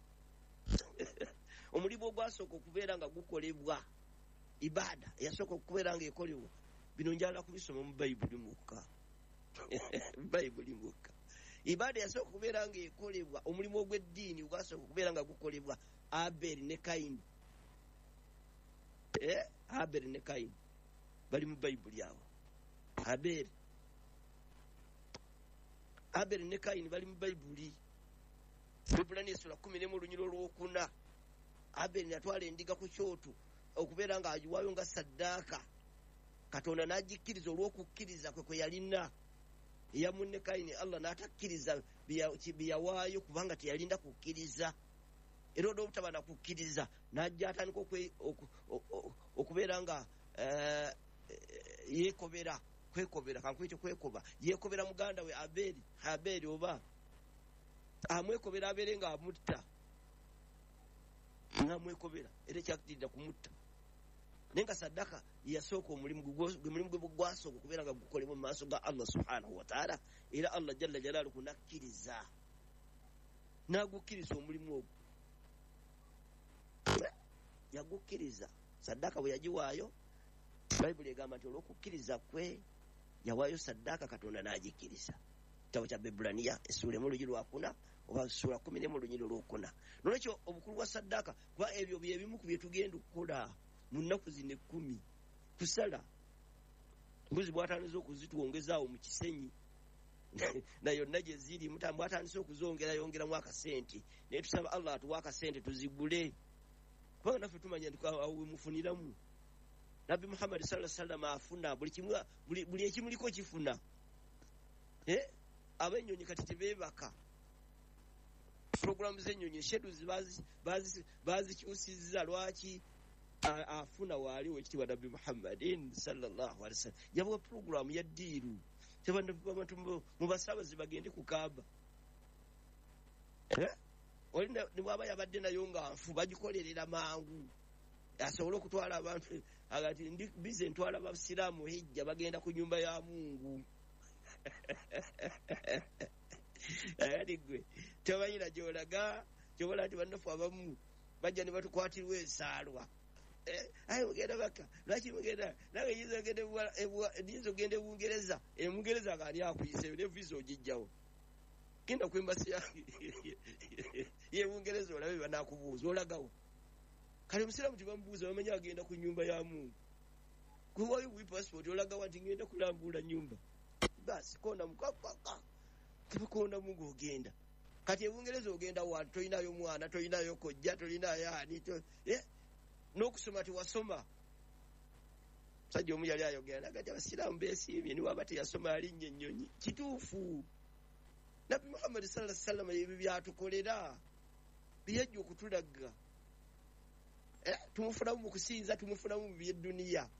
omulimu ogwasooka okubeera nga gukolebwa ibaada eyasooka okubeera nga ekolebwa bino njala kubisoma mu Bayibuli mukka Bayibuli mukka ibaada yasooka okubeera nga ekolebwa omulimu ogw'eddiini gwasooka okubeera nga gukolebwa Aberi ne Kayini eh Aberi ne Kayini bali mu Bayibuli awo Aberi Aberi ne Kayini bali mu Bayibuli Ibrani sura kumi n'emu olunyiro lwokuna Aberi natwala endiga ku kyoto okubeera nga agiwaayo nga saddaaka Katonda n'agikkiriza olw'okukkiriza kwe kwe yalina eya munne Kayini Allah n'atakkiriza biyawaayo kubanga teyalinda kukkiriza era olw'obutaba na kukkiriza n'ajja atandika okubeera nga yeekobera kwekobera kankuyite kwekoba yeekobera muganda we Aberi Aberi oba amwekobera abeere nga amutta ng'amwekobera era ekyakitiridda kumutta naye nga saddaaka yasooka omulimu omulimu gwe gwasooka okubeera nga gukolebwa mu maaso ga Allah subhanahu wa taala era Allah jalla jalaaluhu nakkiriza n'agukkiriza omulimu ogwo yagukkiriza saddaaka bwe yagiwaayo Bayibuli egamba nti olw'okukkiriza kwe yawaayo saddaaka Katonda n'agikkiriza kitabo kya Bebbulaniya essuula emu olunyiri lwakuna oba ssuula kumi n'emu olunyiri lwokuna nolwekyo obukulu bwa saddaaka kuba ebyo bye bimu ku bye tugenda okukola mu nnaku zino ekkumi kusala mbuzi bw'atandise okuzitwongezaawo mu kisenyi na yonna gye ziri mutambo atandise okuzongera yongeramu akasente naye tusaba Allah atuwa akasente tuzigule kubanga naffe tumanya nti awo wemufuniramu Nabbi Muhammad sallallahu alaihi wasallam afuna buli kimu buli, buli ekimuliko kifuna eh abennyonyi kati tebeebaka programu z'ennyonyi schedules bazi bazi bazikyusizza lwaki afuna wali wekitiibwa Nabbi Muhammadin sallallahu alaihi wasallam yabawa programu ya ddiiru abantu mu basaabazi bagende ku Kaaba eh olina ne bwaba yabadde nayo nga nfu bagikolerera mangu asobole okutwala abantu agati ndi bize ntwala abasiraamu hijja bagenda ku nyumba ya Mungu ayali gwe tebayira gyolaga gyobola nti bannafu abamu bajja ne batukwatirwa ensaalwa ayi mugenda baka lwaki mugenda nawe yinza ogenda e Bungereza e Bungereza akaali akuyise ne visa ogijjawo genda ku embasi ye Bungereza olabe banakubuuza olagawo kale omusiraamu tebamubuuza bamanya agenda ku nyumba ya Mungu kuwayo bwi passport olagawa nti ngenda kulambula nyumba basi konda mukakaka kibukonda Mungu ogenda kati e Bungereza ogenda wantu toyinayo mwana toyinayo kojja toyinayo ani to eh n'okusoma tewasoma sajja omu yali ayogera nagati abasiraamu beesiimye ni waba teyasoma alinnya ennyonyi kituufu Nabbi Muhammad sallallahu alaihi wasallam ebyo byatukolera byajja okutulaga eh tumufunamu mu kusinza tumufunamu mu by'edduniya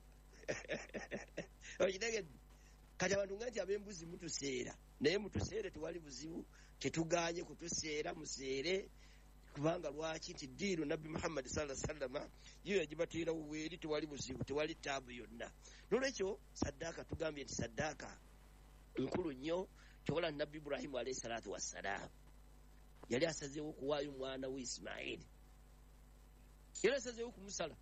oyitegedde kati abantu nga nti ab'embuzi mutuseera naye mutuseere tewali buzibu tetuganye kutuseera museere kubanga lwaki nti ddiiru Nabbi Muhammad sallallahu alaihi wasallam yo yagibatira weeri tewali buzibu tewali taabu yonna nolwekyo saddaaka tugambye nti saddaaka nkulu nnyo kyobola Nabbi Ibrahimu alayhi salatu wassalaam yali asazeewo okuwaayo omwana we Ismaili yali asazeewo okumusala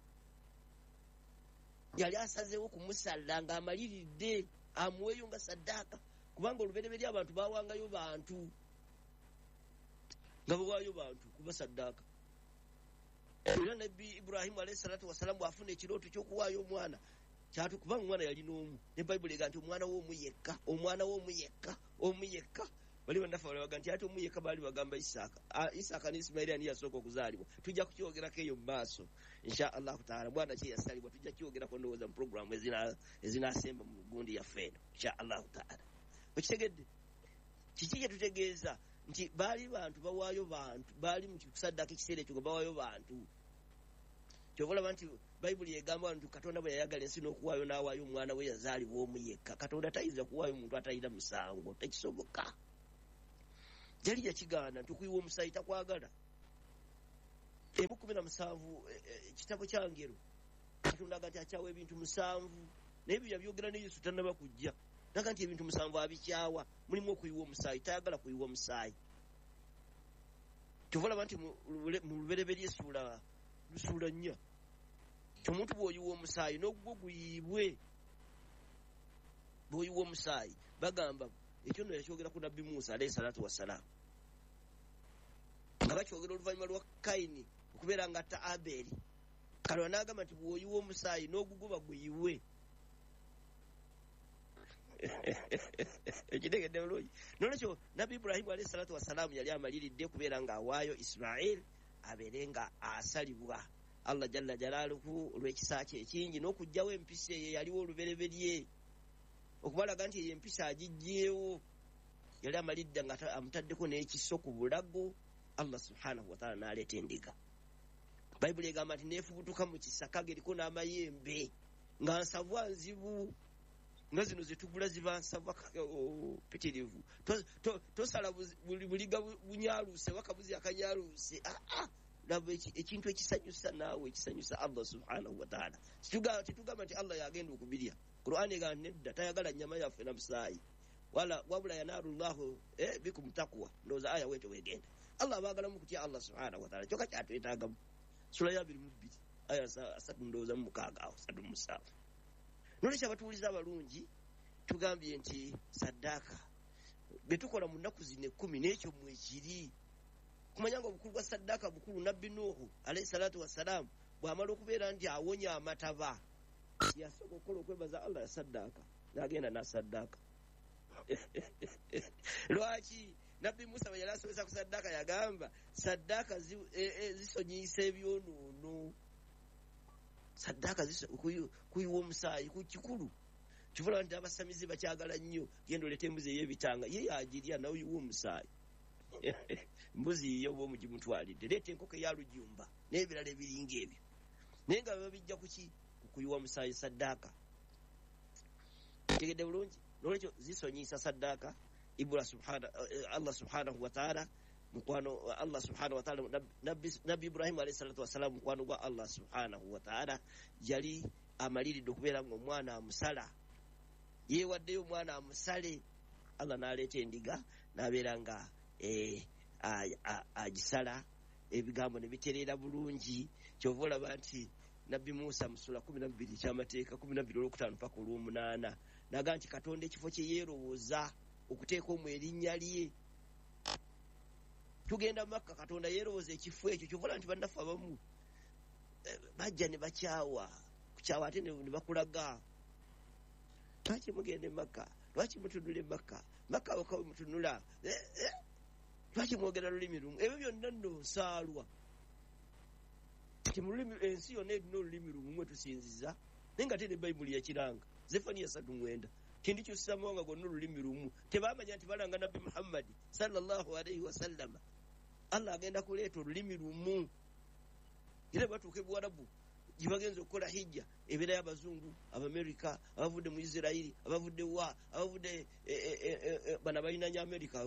yali asazeewo okumusala ng'amaliridde amuweeyo nga saddaaka kubanga olubereberye abantu bawangayo bantu nga bawaayo bantu kuba saddaaka era Nabbi Ibrahimu alayhi salatu wassalaam bw'afuna ekirooto ky'okuwaayo omwana kyatu kubanga omwana yali n'omu ne Bayibuli ega nti omwana w'omu yekka omwana w'omu yekka omu yekka bali bandafa balaga nti ate omuyeka baali bagamba Isaaka Isaaka ne Ismaili ani yasooka okuzaalibwa tujja kukyogerako eyo mu maaso insha allahu taala mwana kye yasalibwa tujja kyogerako ndowooza mu programu ezinasemba mu gundi yaffe eno insha allahu taala okitegedde kiki kye tutegeeza nti baali bantu bawaayo bantu baali mu kusaddaka ekiseera ekyo bawaayo bantu kyobalaba nti bayibuli egamba nti Katonda bwe yayagala ensi n'okuwaayo n'awaayo omwana we yazaalibwa omu yekka Katonda tayinza kuwaayo omuntu atalina musango tekisoboka jali yakigaana nti okuyiwa omusaayi takwagala emu kumi na musanvu ekitabo kya Ngero Katonda aga nti akyawa ebintu musanvu naye ebyo yabyogera ne Yesu tannaba kujja naga nti ebintu musanvu abikyawa mulimu okuyiwa omusaayi tayagala kuyiwa omusaayi kyobalaba nti mu lubereberye essuula lusuula nnya omuntu bw'oyiwa omusaayi n'ogwo guyiibwe bw'oyiwa omusaayi bagamba ekyo nno yakyogera ku nabbi Musa alayhi salatu wassalamu nga bakyogera oluvannyuma lwa Kayini okubeera nga atta Aberi Katonda n'agamba nti bw'oyiwa omusaayi n'ogugoba guyiwe ekitegedde bulungi nolwekyo nabbi Ibrahimu alayhi salatu wassalamu yali amaliridde kubeera nga awaayo Ismail abeere nga asalibwa Allah jalla jalaaluhu olw'ekisa kye ekingi n'okugjawo empisa eyo yaliwo olubereberye okubalaga nti eyo empisa agijjeewo yali amalidde nga amutaddeko n'ekiso ku bulago Allah subhanahu wa ta'ala n'aleeta endiga bayibuli egamba nti neefubutuka mu kisaka geriko n'amayembe nga nsavwa nzibu nga zino zetugula ziba nsavwa pitirivu tosala buliga bunyaaluse wakabuzi akanyaaluse laba ekintu ekisanyusa naawe ekisanyusa Allah subhanahu wa ta'ala titugamba nti Allah yagenda okubirya Qur'an egamba nedda tayagala nnyama yaffe na musaayi wala wabula yanaalu llahu eh, bikum taqwa ndowooza aya weeto wegenda Allah abaagala mu kutya Allah subhanahu wa ta'ala kyokka kyatwetaagamu sura ya abiri mu bbiri aya asatu ndowooza mu mukaaga awo asatu mu musanvu nolwekyo abatuuliza abalungi tugambye nti saddaaka betukola mu nnaku zino ekkumi n'ekyo mwekiri kumanya nga obukulu bwa saddaaka bukulu nabbi Nuuhu alayhi salatu wassalamu bw'amala okubeera nti awonya amataba yasooka okukola okwebaza Allah ya saddaaka n'agenda n'asaddaaka lwaki nabbi Musa bwe yali asomesa ku saddaaka yagamba saddaaka zisonyiisa ebyonoono saddaaka kuyiwa omusaayi ku kikulu kivula nti abasamizi bakyagala nnyo genda oleta embuzi ey'ebitanga ye yagirya nawe yiwa omusaayi mbuzi yiyo oba omugimutwalidde leeta enkoko eyalujumba n'ebirala ebiringa ebyo naye nga babijja kuki kukuyiwa omusaayi saddaaka tegedde bulungi nolwekyo zisonyiisa saddaaka ibula subhana Allah subhanahu wa ta'ala mukwano Allah subhanahu wa ta'ala nabbi Ibrahim alayhi salatu wassalam mukwano gwa Allah subhanahu wa ta'ala yali amaliridde okubeera nga omwana amusala yeewaddeyo omwana amusale Allah n'aleeta endiga n'abeera nga agisala ebigambo ne bitereera bulungi kyova olaba nti nabbi Musa musula kumi na bbiri ekyamateeka kumi na bbiri olwokutaano paka olw'omunaana naga nti Katonda ekifo kye yeerowooza okuteeka omu erinnya lye tugenda Makka Katonda yeerowooza ekifo ekyo kyovola nti bannaffe abamu bajja ne bakyawa kukyawa ate ne bakulaga lwaki mugende Makka lwaki mutunule Makka Makka wakawe mutunula lwaki mwogera lulimi lumu ebyo byonna nno nsaalwa timulimi ensi yonna erina olulimi lumu mwe tusinziza naye nga ate ne bayibuli yakiranga Zefaniya ssatu mwenda tindikyusa amawanga gonna olulimi lumu tebamanya nti balanga nabbi Muhammadi sallallahu alaihi wasallama Allah agenda kuleeta olulimi lumu era batuuka ebuwarabu gye bagenza okukola hijja ebeerayo abazungu abamerika abavudde mu Isirairi abavudde wa abavudde bana balinanya Amerika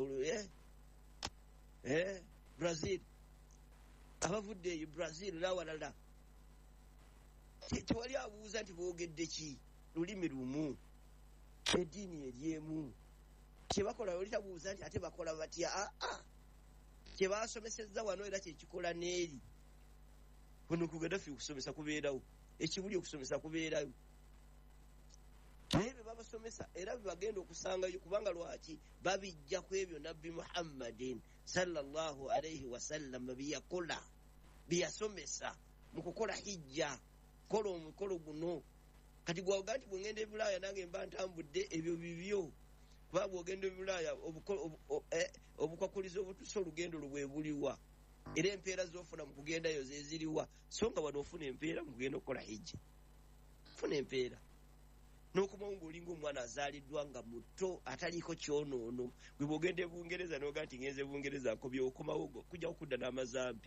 Brazil abavudde Brazil n'awalala tewali abuuza nti boogedde ki lulimi lumu eddiini eryemu kyebakola oli tabuuza nti ate bakola batya aa kyebasomesezza wano era kyekikola n'eri kuno ku Gaddafi okusomesa kubeerawo ekibuli okusomesa kubeerayo naye bye babasomesa era bye bagenda okusangayo kubanga lwaki babijja ku ebyo nabbi Muhammadin sallallahu alaihi wasallam byeyakola byeyasomesa mu kukola hijja kola omukolo guno kati gwaga nti bwengenda e Bulaaya nange mba ntambudde ebyo bibyo kubanga ogenda ebulaaya obukwakuliza obutusa olugendo lubwebuliwa era empeera zofuna mu kugendayo zeziriwa so nga wano ofuna empeera mu kugenda okukola hijja funa empeera n'okumawo ng'olinga omwana azaaliddwa nga muto ataliiko kyonoono gwe bwogenda ebungereza noga nti ngenze bungereza nkobya okomawo kujja okudda n'amazambi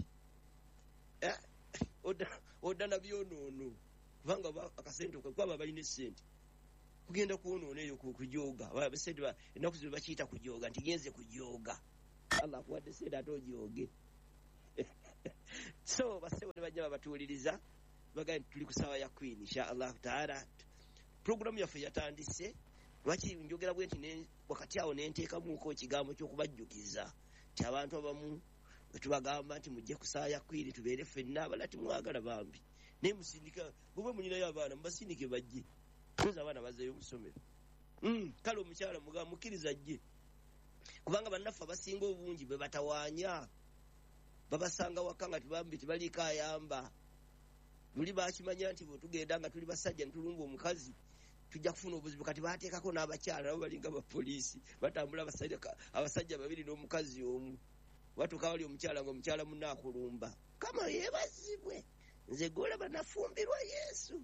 odda na byonoono kubanga akasente kwaba balina essente kugenda kwonoona eyo kujooga ennaku zino bakiyita kujooga nti genze kujooga allah akuwadde sente ate ojooge so basebo ne bajja babatuuliriza bagaa nti tuli ku ssaawa ya queen insha allahu taala programu yaffe yatandise lwaki njogera bwe nti wakati awo nenteekamuko ekigambo ky'okubajjukiza ti abantu abamu wetubagamba nti mujje ku ssaawa ya queen tubeere ffenna abala timwagala bambi naye musindika bwe munyinayo abaana mubasindike bajje koza abaana bazeeyo omusomero kale omukyala mukkiriza ajje kubanga bannaffe abasinga obungi bwe batawaanya babasanga waka nga tibambi tibaliiko ayamba luli bakimanya nti bwe tugenda nga tuli basajja netulumba omukazi tujja kufuna obuzibu kati bateekako n'abakyala nabo balinga bapoliisi batambula abasajja babiri n'omukazi omu batuuka wali omukyala nga omukyala munna akulumba kama yeebazibwe nze golaba nafumbirwa yesu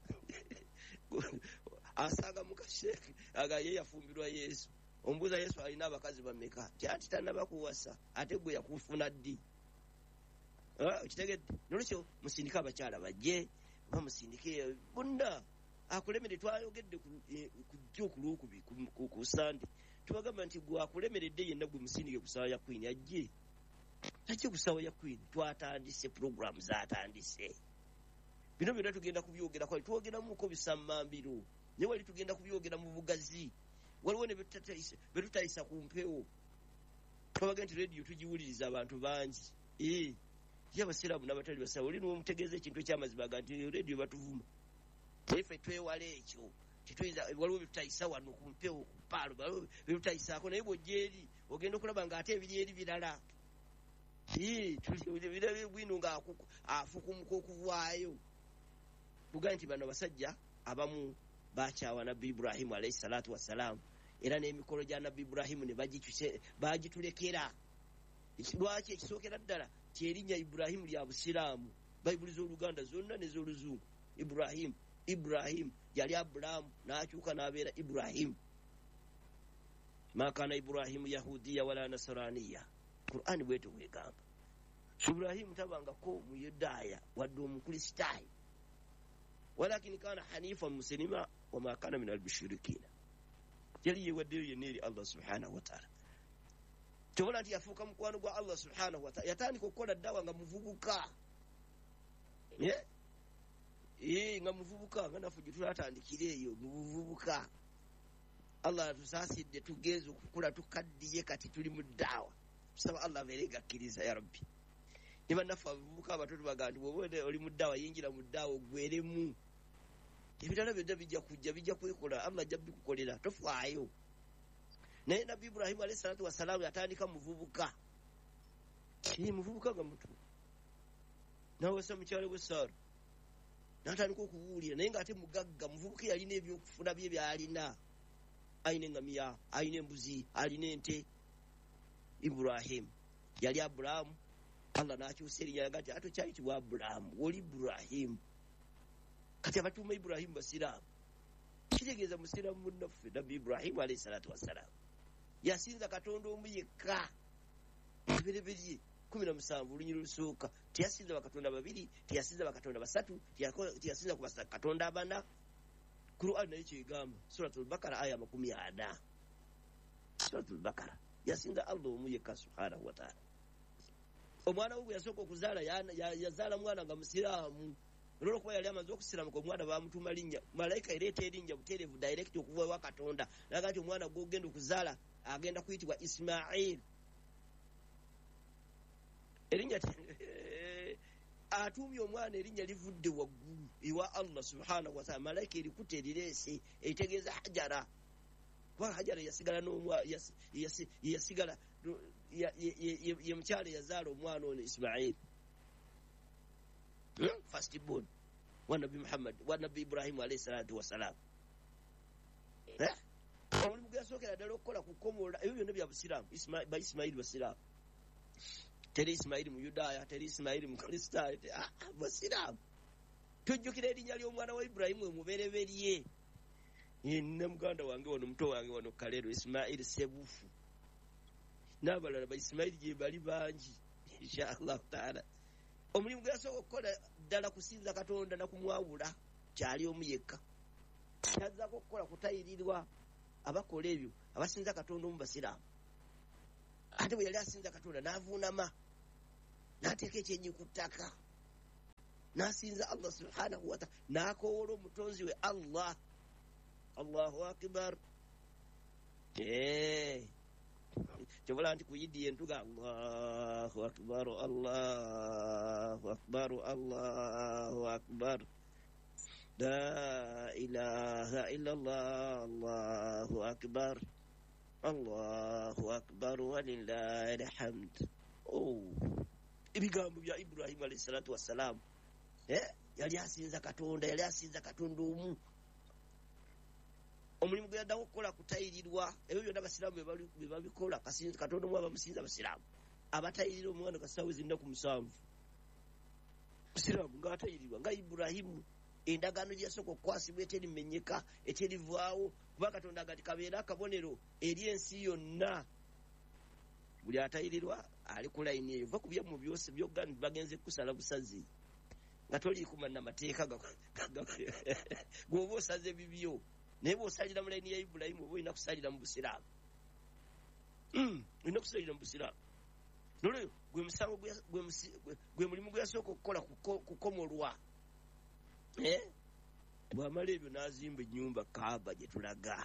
asanga mukasheeke aga ye yafumbirwa yesu ombuuza yesu alina abakazi bameka ti ati tannabakuwasa ate gwe yakufuna ddi kitegedde nolwekyo musindike abakyala bajje oba musindike bonna akulemere twayogedde kujja okulwokubi ku sande tubagamba nti gwe akulemeredde yenna gwe musindike ku ssaawa ya queen ajje ajje ku ssaawa ya queen twatandise programu zatandise bino byonna tugenda kubyogera kwali twogeramuko bisammambiro naye wali tugenda kubyogera mu bugazi waliwo ne betutayisa ku mpewo twabaga nti rediyo tugiwuliriza abantu bangi ye abasiraamu n'abatali basiraamu oli niwomutegeeza ekintu ekyamazima ga nti rediyo batuvuma naye ffe twewala ekyo waliwo betutayisa wano ku mpewo ku paalo waliwo betutayisaako naye bwojja eri ogenda okulaba nga ate ebiri eri birala bwino nga afukumuka okuvaayo tugaye nti bano abasajja abamu bakyawa nabbi Ibrahimu alayhi salatu wassalaamu era n'emikolo gya nabbi Ibrahimu ne bagitulekera lwaki ekisookera ddala kyerinnya Ibrahimu lya busiraamu bayibuli z'oluganda zonna nez'oluzungu Ibrahimu Ibrahimu yali Abulaamu n'akyuka n'abeera Ibrahimu ma kaana Ibrahimu yahudiya wala nasaraniya Qur'ani bwete bwegamba Ibrahimu tabangako muyudaaya wadde omukristaayo walakin kana hanifa muslima wama kana min almushrikina yali yewaddeyo yenna eri Allah subhanahu wa ta'ala tobola nti yafuuka mukwano gwa Allah subhanahu wa ta'ala yatandika okukola ddawa nga muvubuka nga muvubuka nga naffe gye tulatandikira eyo mu buvubuka Allah atusaasidde tugenze okukula tukaddiye kati tuli mu ddaawa tusaba Allah abeere gakkiriza ya rabbi ne bannaffe abavubuka abato tubaga nti bw'oba oli mu ddaawa yingira mu ddaawa ogweremu ebirala byonna bijja kujja bijja kwekola Allah ajja bikukolera tofaayo naye nabbi Ibrahimu alayhi salatu wassalaamu yatandika muvubuka muvubuka nga mutu nawasa mukyalo gwe Saara n'atandika okubuulira naye ng'ate mugagga muvubuka yalina ebyokufuna bye byalina alina engamiya alina embuzi alina ente Ibrahimu yali Abulaamu Allah n'akyusa erinnya yaga nti ate okyayitibwa Abulaamu oli Ibrahimu kati abatuuma Ibrahimu basiraamu kitegeeza musiraamu munnaffe nabbi Ibrahimu alayhi salatu wassalaamu yasinza Katonda omu yekka ebireberye kumi na musanvu olunyiri olusooka teyasinza bakatonda babiri teyasinza bakatonda basatu teyasinza ku katonda abana Qur'an naye kyegamba suratul bakara aya makumi ana suratul bakara yasinza Allah omu yekka subhanahu wa ta'ala omwana we bwe yasooka okuzaala yazaala mwana nga musiraamu olw'okuba yali amaze okusiramuka omwana bamutuuma linnya malayika ereeta erinnya buteerevu direct okuva ewa Katonda naga nti omwana gw'ogenda okuzaala agenda kuyitibwa Ismail erinnya atuumye omwana erinnya livudde waggulu ewa Allah subhanahu wa ta'ala malayika erikuta erireese eritegeeza Hajara kuba Hajara yasigala n'omwa yasigala ye mukyala yazaala omwana ono Ismail first born wa nabbi Muhammad wa nabbi Ibrahimu alayhi salatu wassalam omulimu gwe yasookera ddala okukola kukomola ebyo byonna bya busiraamu ba isimayiri basiraamu teri isimayiri mu yudaaya teri isimayiri mu kristaayo basiraamu tujjukira erinnya ly'omwana wa ibulayimu emubereberye ne muganda wange wano muto wange wano kaleero isimayiri sebufu n'abalala ba isimayiri gye bali bangi inshallah taala omulimu gwe yasooka okukola ddala kusinza katonda nakumwawula kyali omu yekka yazzaako okukola kutayirirwa abakola ebyo abasinza katonda omu basiraamu ate bwe yali asinza katonda n'avuunama n'ateeka ekyenyi ku ttaka n'asinza Allah subhanahu wa ta'ala n'akoowola omutonzi we Allah Allahu akbar kyobola nti ku yidi yentuga Allahu akbar Allahu akbar Allahu akbar la ilaha illallah Allahu akbar Allahu akbar walillahi alhamd. Oh, ebigambo bya Ibrahim alayhi salatu wassalam eh yali asinza katonda yali asinza katonda omu omulimu gwe yaddawo okukola kutayirirwa ebyo byonna abasiraamu bwe babikola kasinza katonda omu abamusinza abasiraamu abatayirira omwana kasaawe zinda ku musanvu musiraamu ngaatayirirwa nga Ibrahimu endagaano gye yasooka okukwasibwa eterimenyeka eterivaawo kuba katonda agati kabeera akabonero eri ensi yonna buli atayirirwa ali ku layini eyo va ku byamu byose byogga bagenze kusala busazi nga toli kumanna mateeka gwoba osaze bibyo naye bw'osalira mu layini ya Ibulayimu oba olina kusalira mu busiraamu olina kusalira mu busiraamu nolweyo gwe musango gwe mulimu gwe yasooka okukola kukomolwa bw'amala ebyo n'azimba ennyumba Kaaba gye tulaga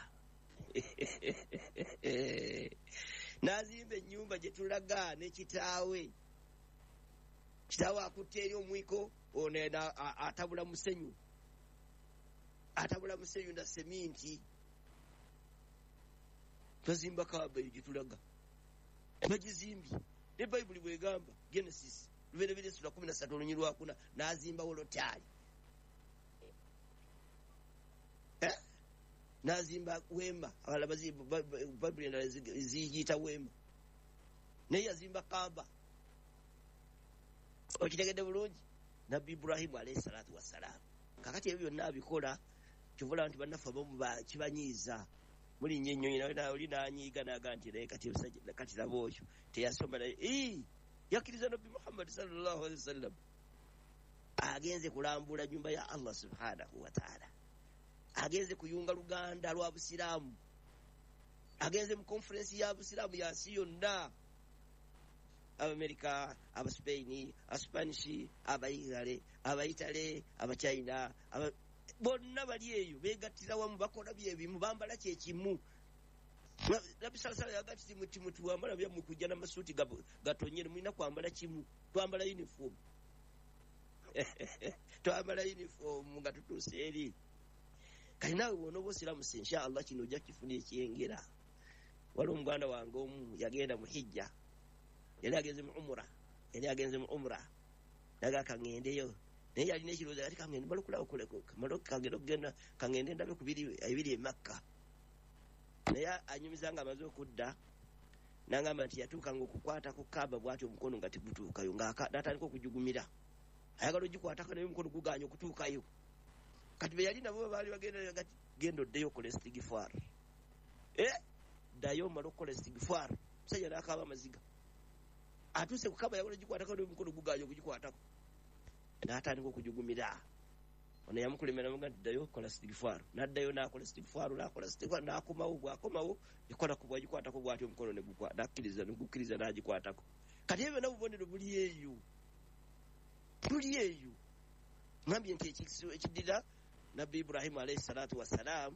n'azimba ennyumba gye tulaga ne kitaawe kitaawe akutte eri omwiko ono atabula musenyu atabula musenyu na seminti bazimba Kaaba eyo gye tulaga bagizimbye ne Bayibuli bw'egamba Genesis lubereberye sura kumi na ssatu olunyi lwakuna n'azimbawo lotaali n'azimba wema abala Bayibuli endala ziyita wema naye yazimba Kaaba okitegedde bulungi nabbi Ibrahimu alayhi salatu wassalamu kakati ebyo byonna abikola kivula nti bannaffe abamu kibanyiiza mulinnya ennyonyi nawe oli n'anyiiga n'aga nti naye kati kati laba oyo teyasoma naye yakkiriza nabbi Muhammad sallallahu alaihi wasallam agenze kulambula nyumba ya Allah subhanahu wa ta'ala agenze kuyunga luganda lwa busiraamu agenze mu conference ya busiraamu ya nsi yonna America abaspain aspanish abayirale abayitale abachina aba bonna bali eyo begattira wamu bakola byebimu bambala kyekimu Nabi sallallahu yagati muti muti wambala bya mukujja na masuti gatonyere mulina kwambala kimu twambala uniform twambala uniform nga tutuse eri kali nawe wono bosiramu insha Allah kino ojja kifuna ekyengera wali omuganda wange omu yagenda mu hijja yali agenze mu umra yali agenze mu umra daga kangendeyo naye yalina ekirowoozo ati kangende balukulawo kuleko kamalo kangende okugenda kangende ndabe ku biri ebiri e Makka naye anyumizanga amaze okudda nangamba nti yatuuka ng'okukwata ku Kaaba bw'ati omukono nga tegutuukayo ng'atandika okujugumira ayagala ogikwatako naye omukono guganya okutuukayo kati be yali nabo baali bagenda gati genda oddeyo okola estigifar eh ddayo omala okukola estigifar musajja n'akaaba amaziga atuuse ku Kaaba yagala ogikwatako naye omukono guganya okugikwatako n'atandika okujugumira ono yamukulemera nga ddayo kola estigifar n'addayo n'akola estigifar n'akola estigifar n'akomawo bw'akomawo ekola ku bwagikwatako bw'ati omukono ne gukwa n'akkiriza ne gukkiriza n'agikwatako kati ebyo n'obubonero buli eyo buli eyo ngambye nti ekiddira nabbi Ibrahimu alayhi salatu wassalam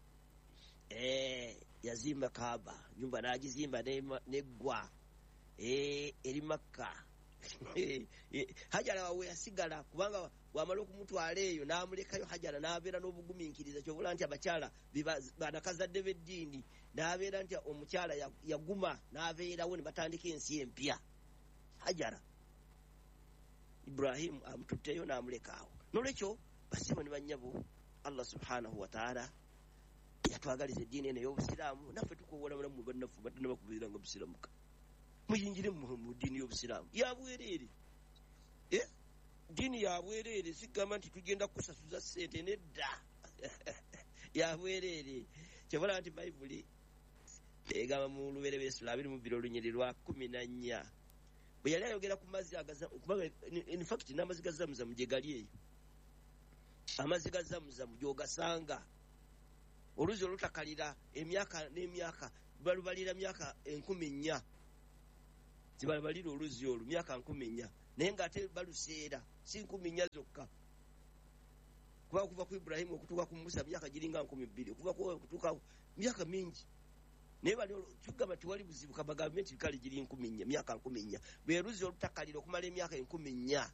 eh yazimba Kaaba nyumba n'agizimba neggwa eh eri Makka Hajara wawe yasigala kubanga wamala okumutwala eyo n'amulekayo Hajara n'abeera n'obugumiikiriza kyobula nti abakyala banakazadde b'eddiini n'abeera nti omukyala yaguma n'abeerawo ne batandika ensi empya Hajara Ibrahimu amututteyo n'amulekaawo n'olwekyo basibo ne bannyabo Allah subhanahu wa ta'ala yatwagaliza eddiini eno ey'obusiraamu naffe tukowola balamu bannaffe batanaba kubeera nga busiraamuka muyingire mu ddiini y'obusiraamu yabwereere ddiini yabwereere sigamba nti tugenda kusasuza ssente nedda yabwereere kyobola nti bayibuli egamba mu lubereberye abiri mu bbiri olunyiri lwa kumi na nnya bwe yali ayogera ku mazzi kubanga infact n'amazzi ga zamuzamu gye gali eyo amazzi ga zamuzamu gy'ogasanga oluzi olutakalira emyaka n'emyaka balubalira myaka enkumi nnya zibalubalira oluzi olwo myaka nkumi nnya naye ng'ate baluseera si nkumi nnya zokka kuba okuva ku Ibulayimu okutuuka ku Musa myaka giringa nkumi bbiri okuva kutuuka myaka mingi naye bali tugamba tewali buzibu kaba gavumenti bikali giri nkumi nnya myaka nkumi nnya bwe luzi olutakalira okumala emyaka enkumi nnya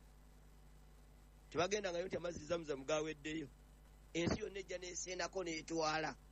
tebagenda ngayo nti amazzi zamuzamu gaweddeyo ensi yonna ejja n'eseenako n'etwala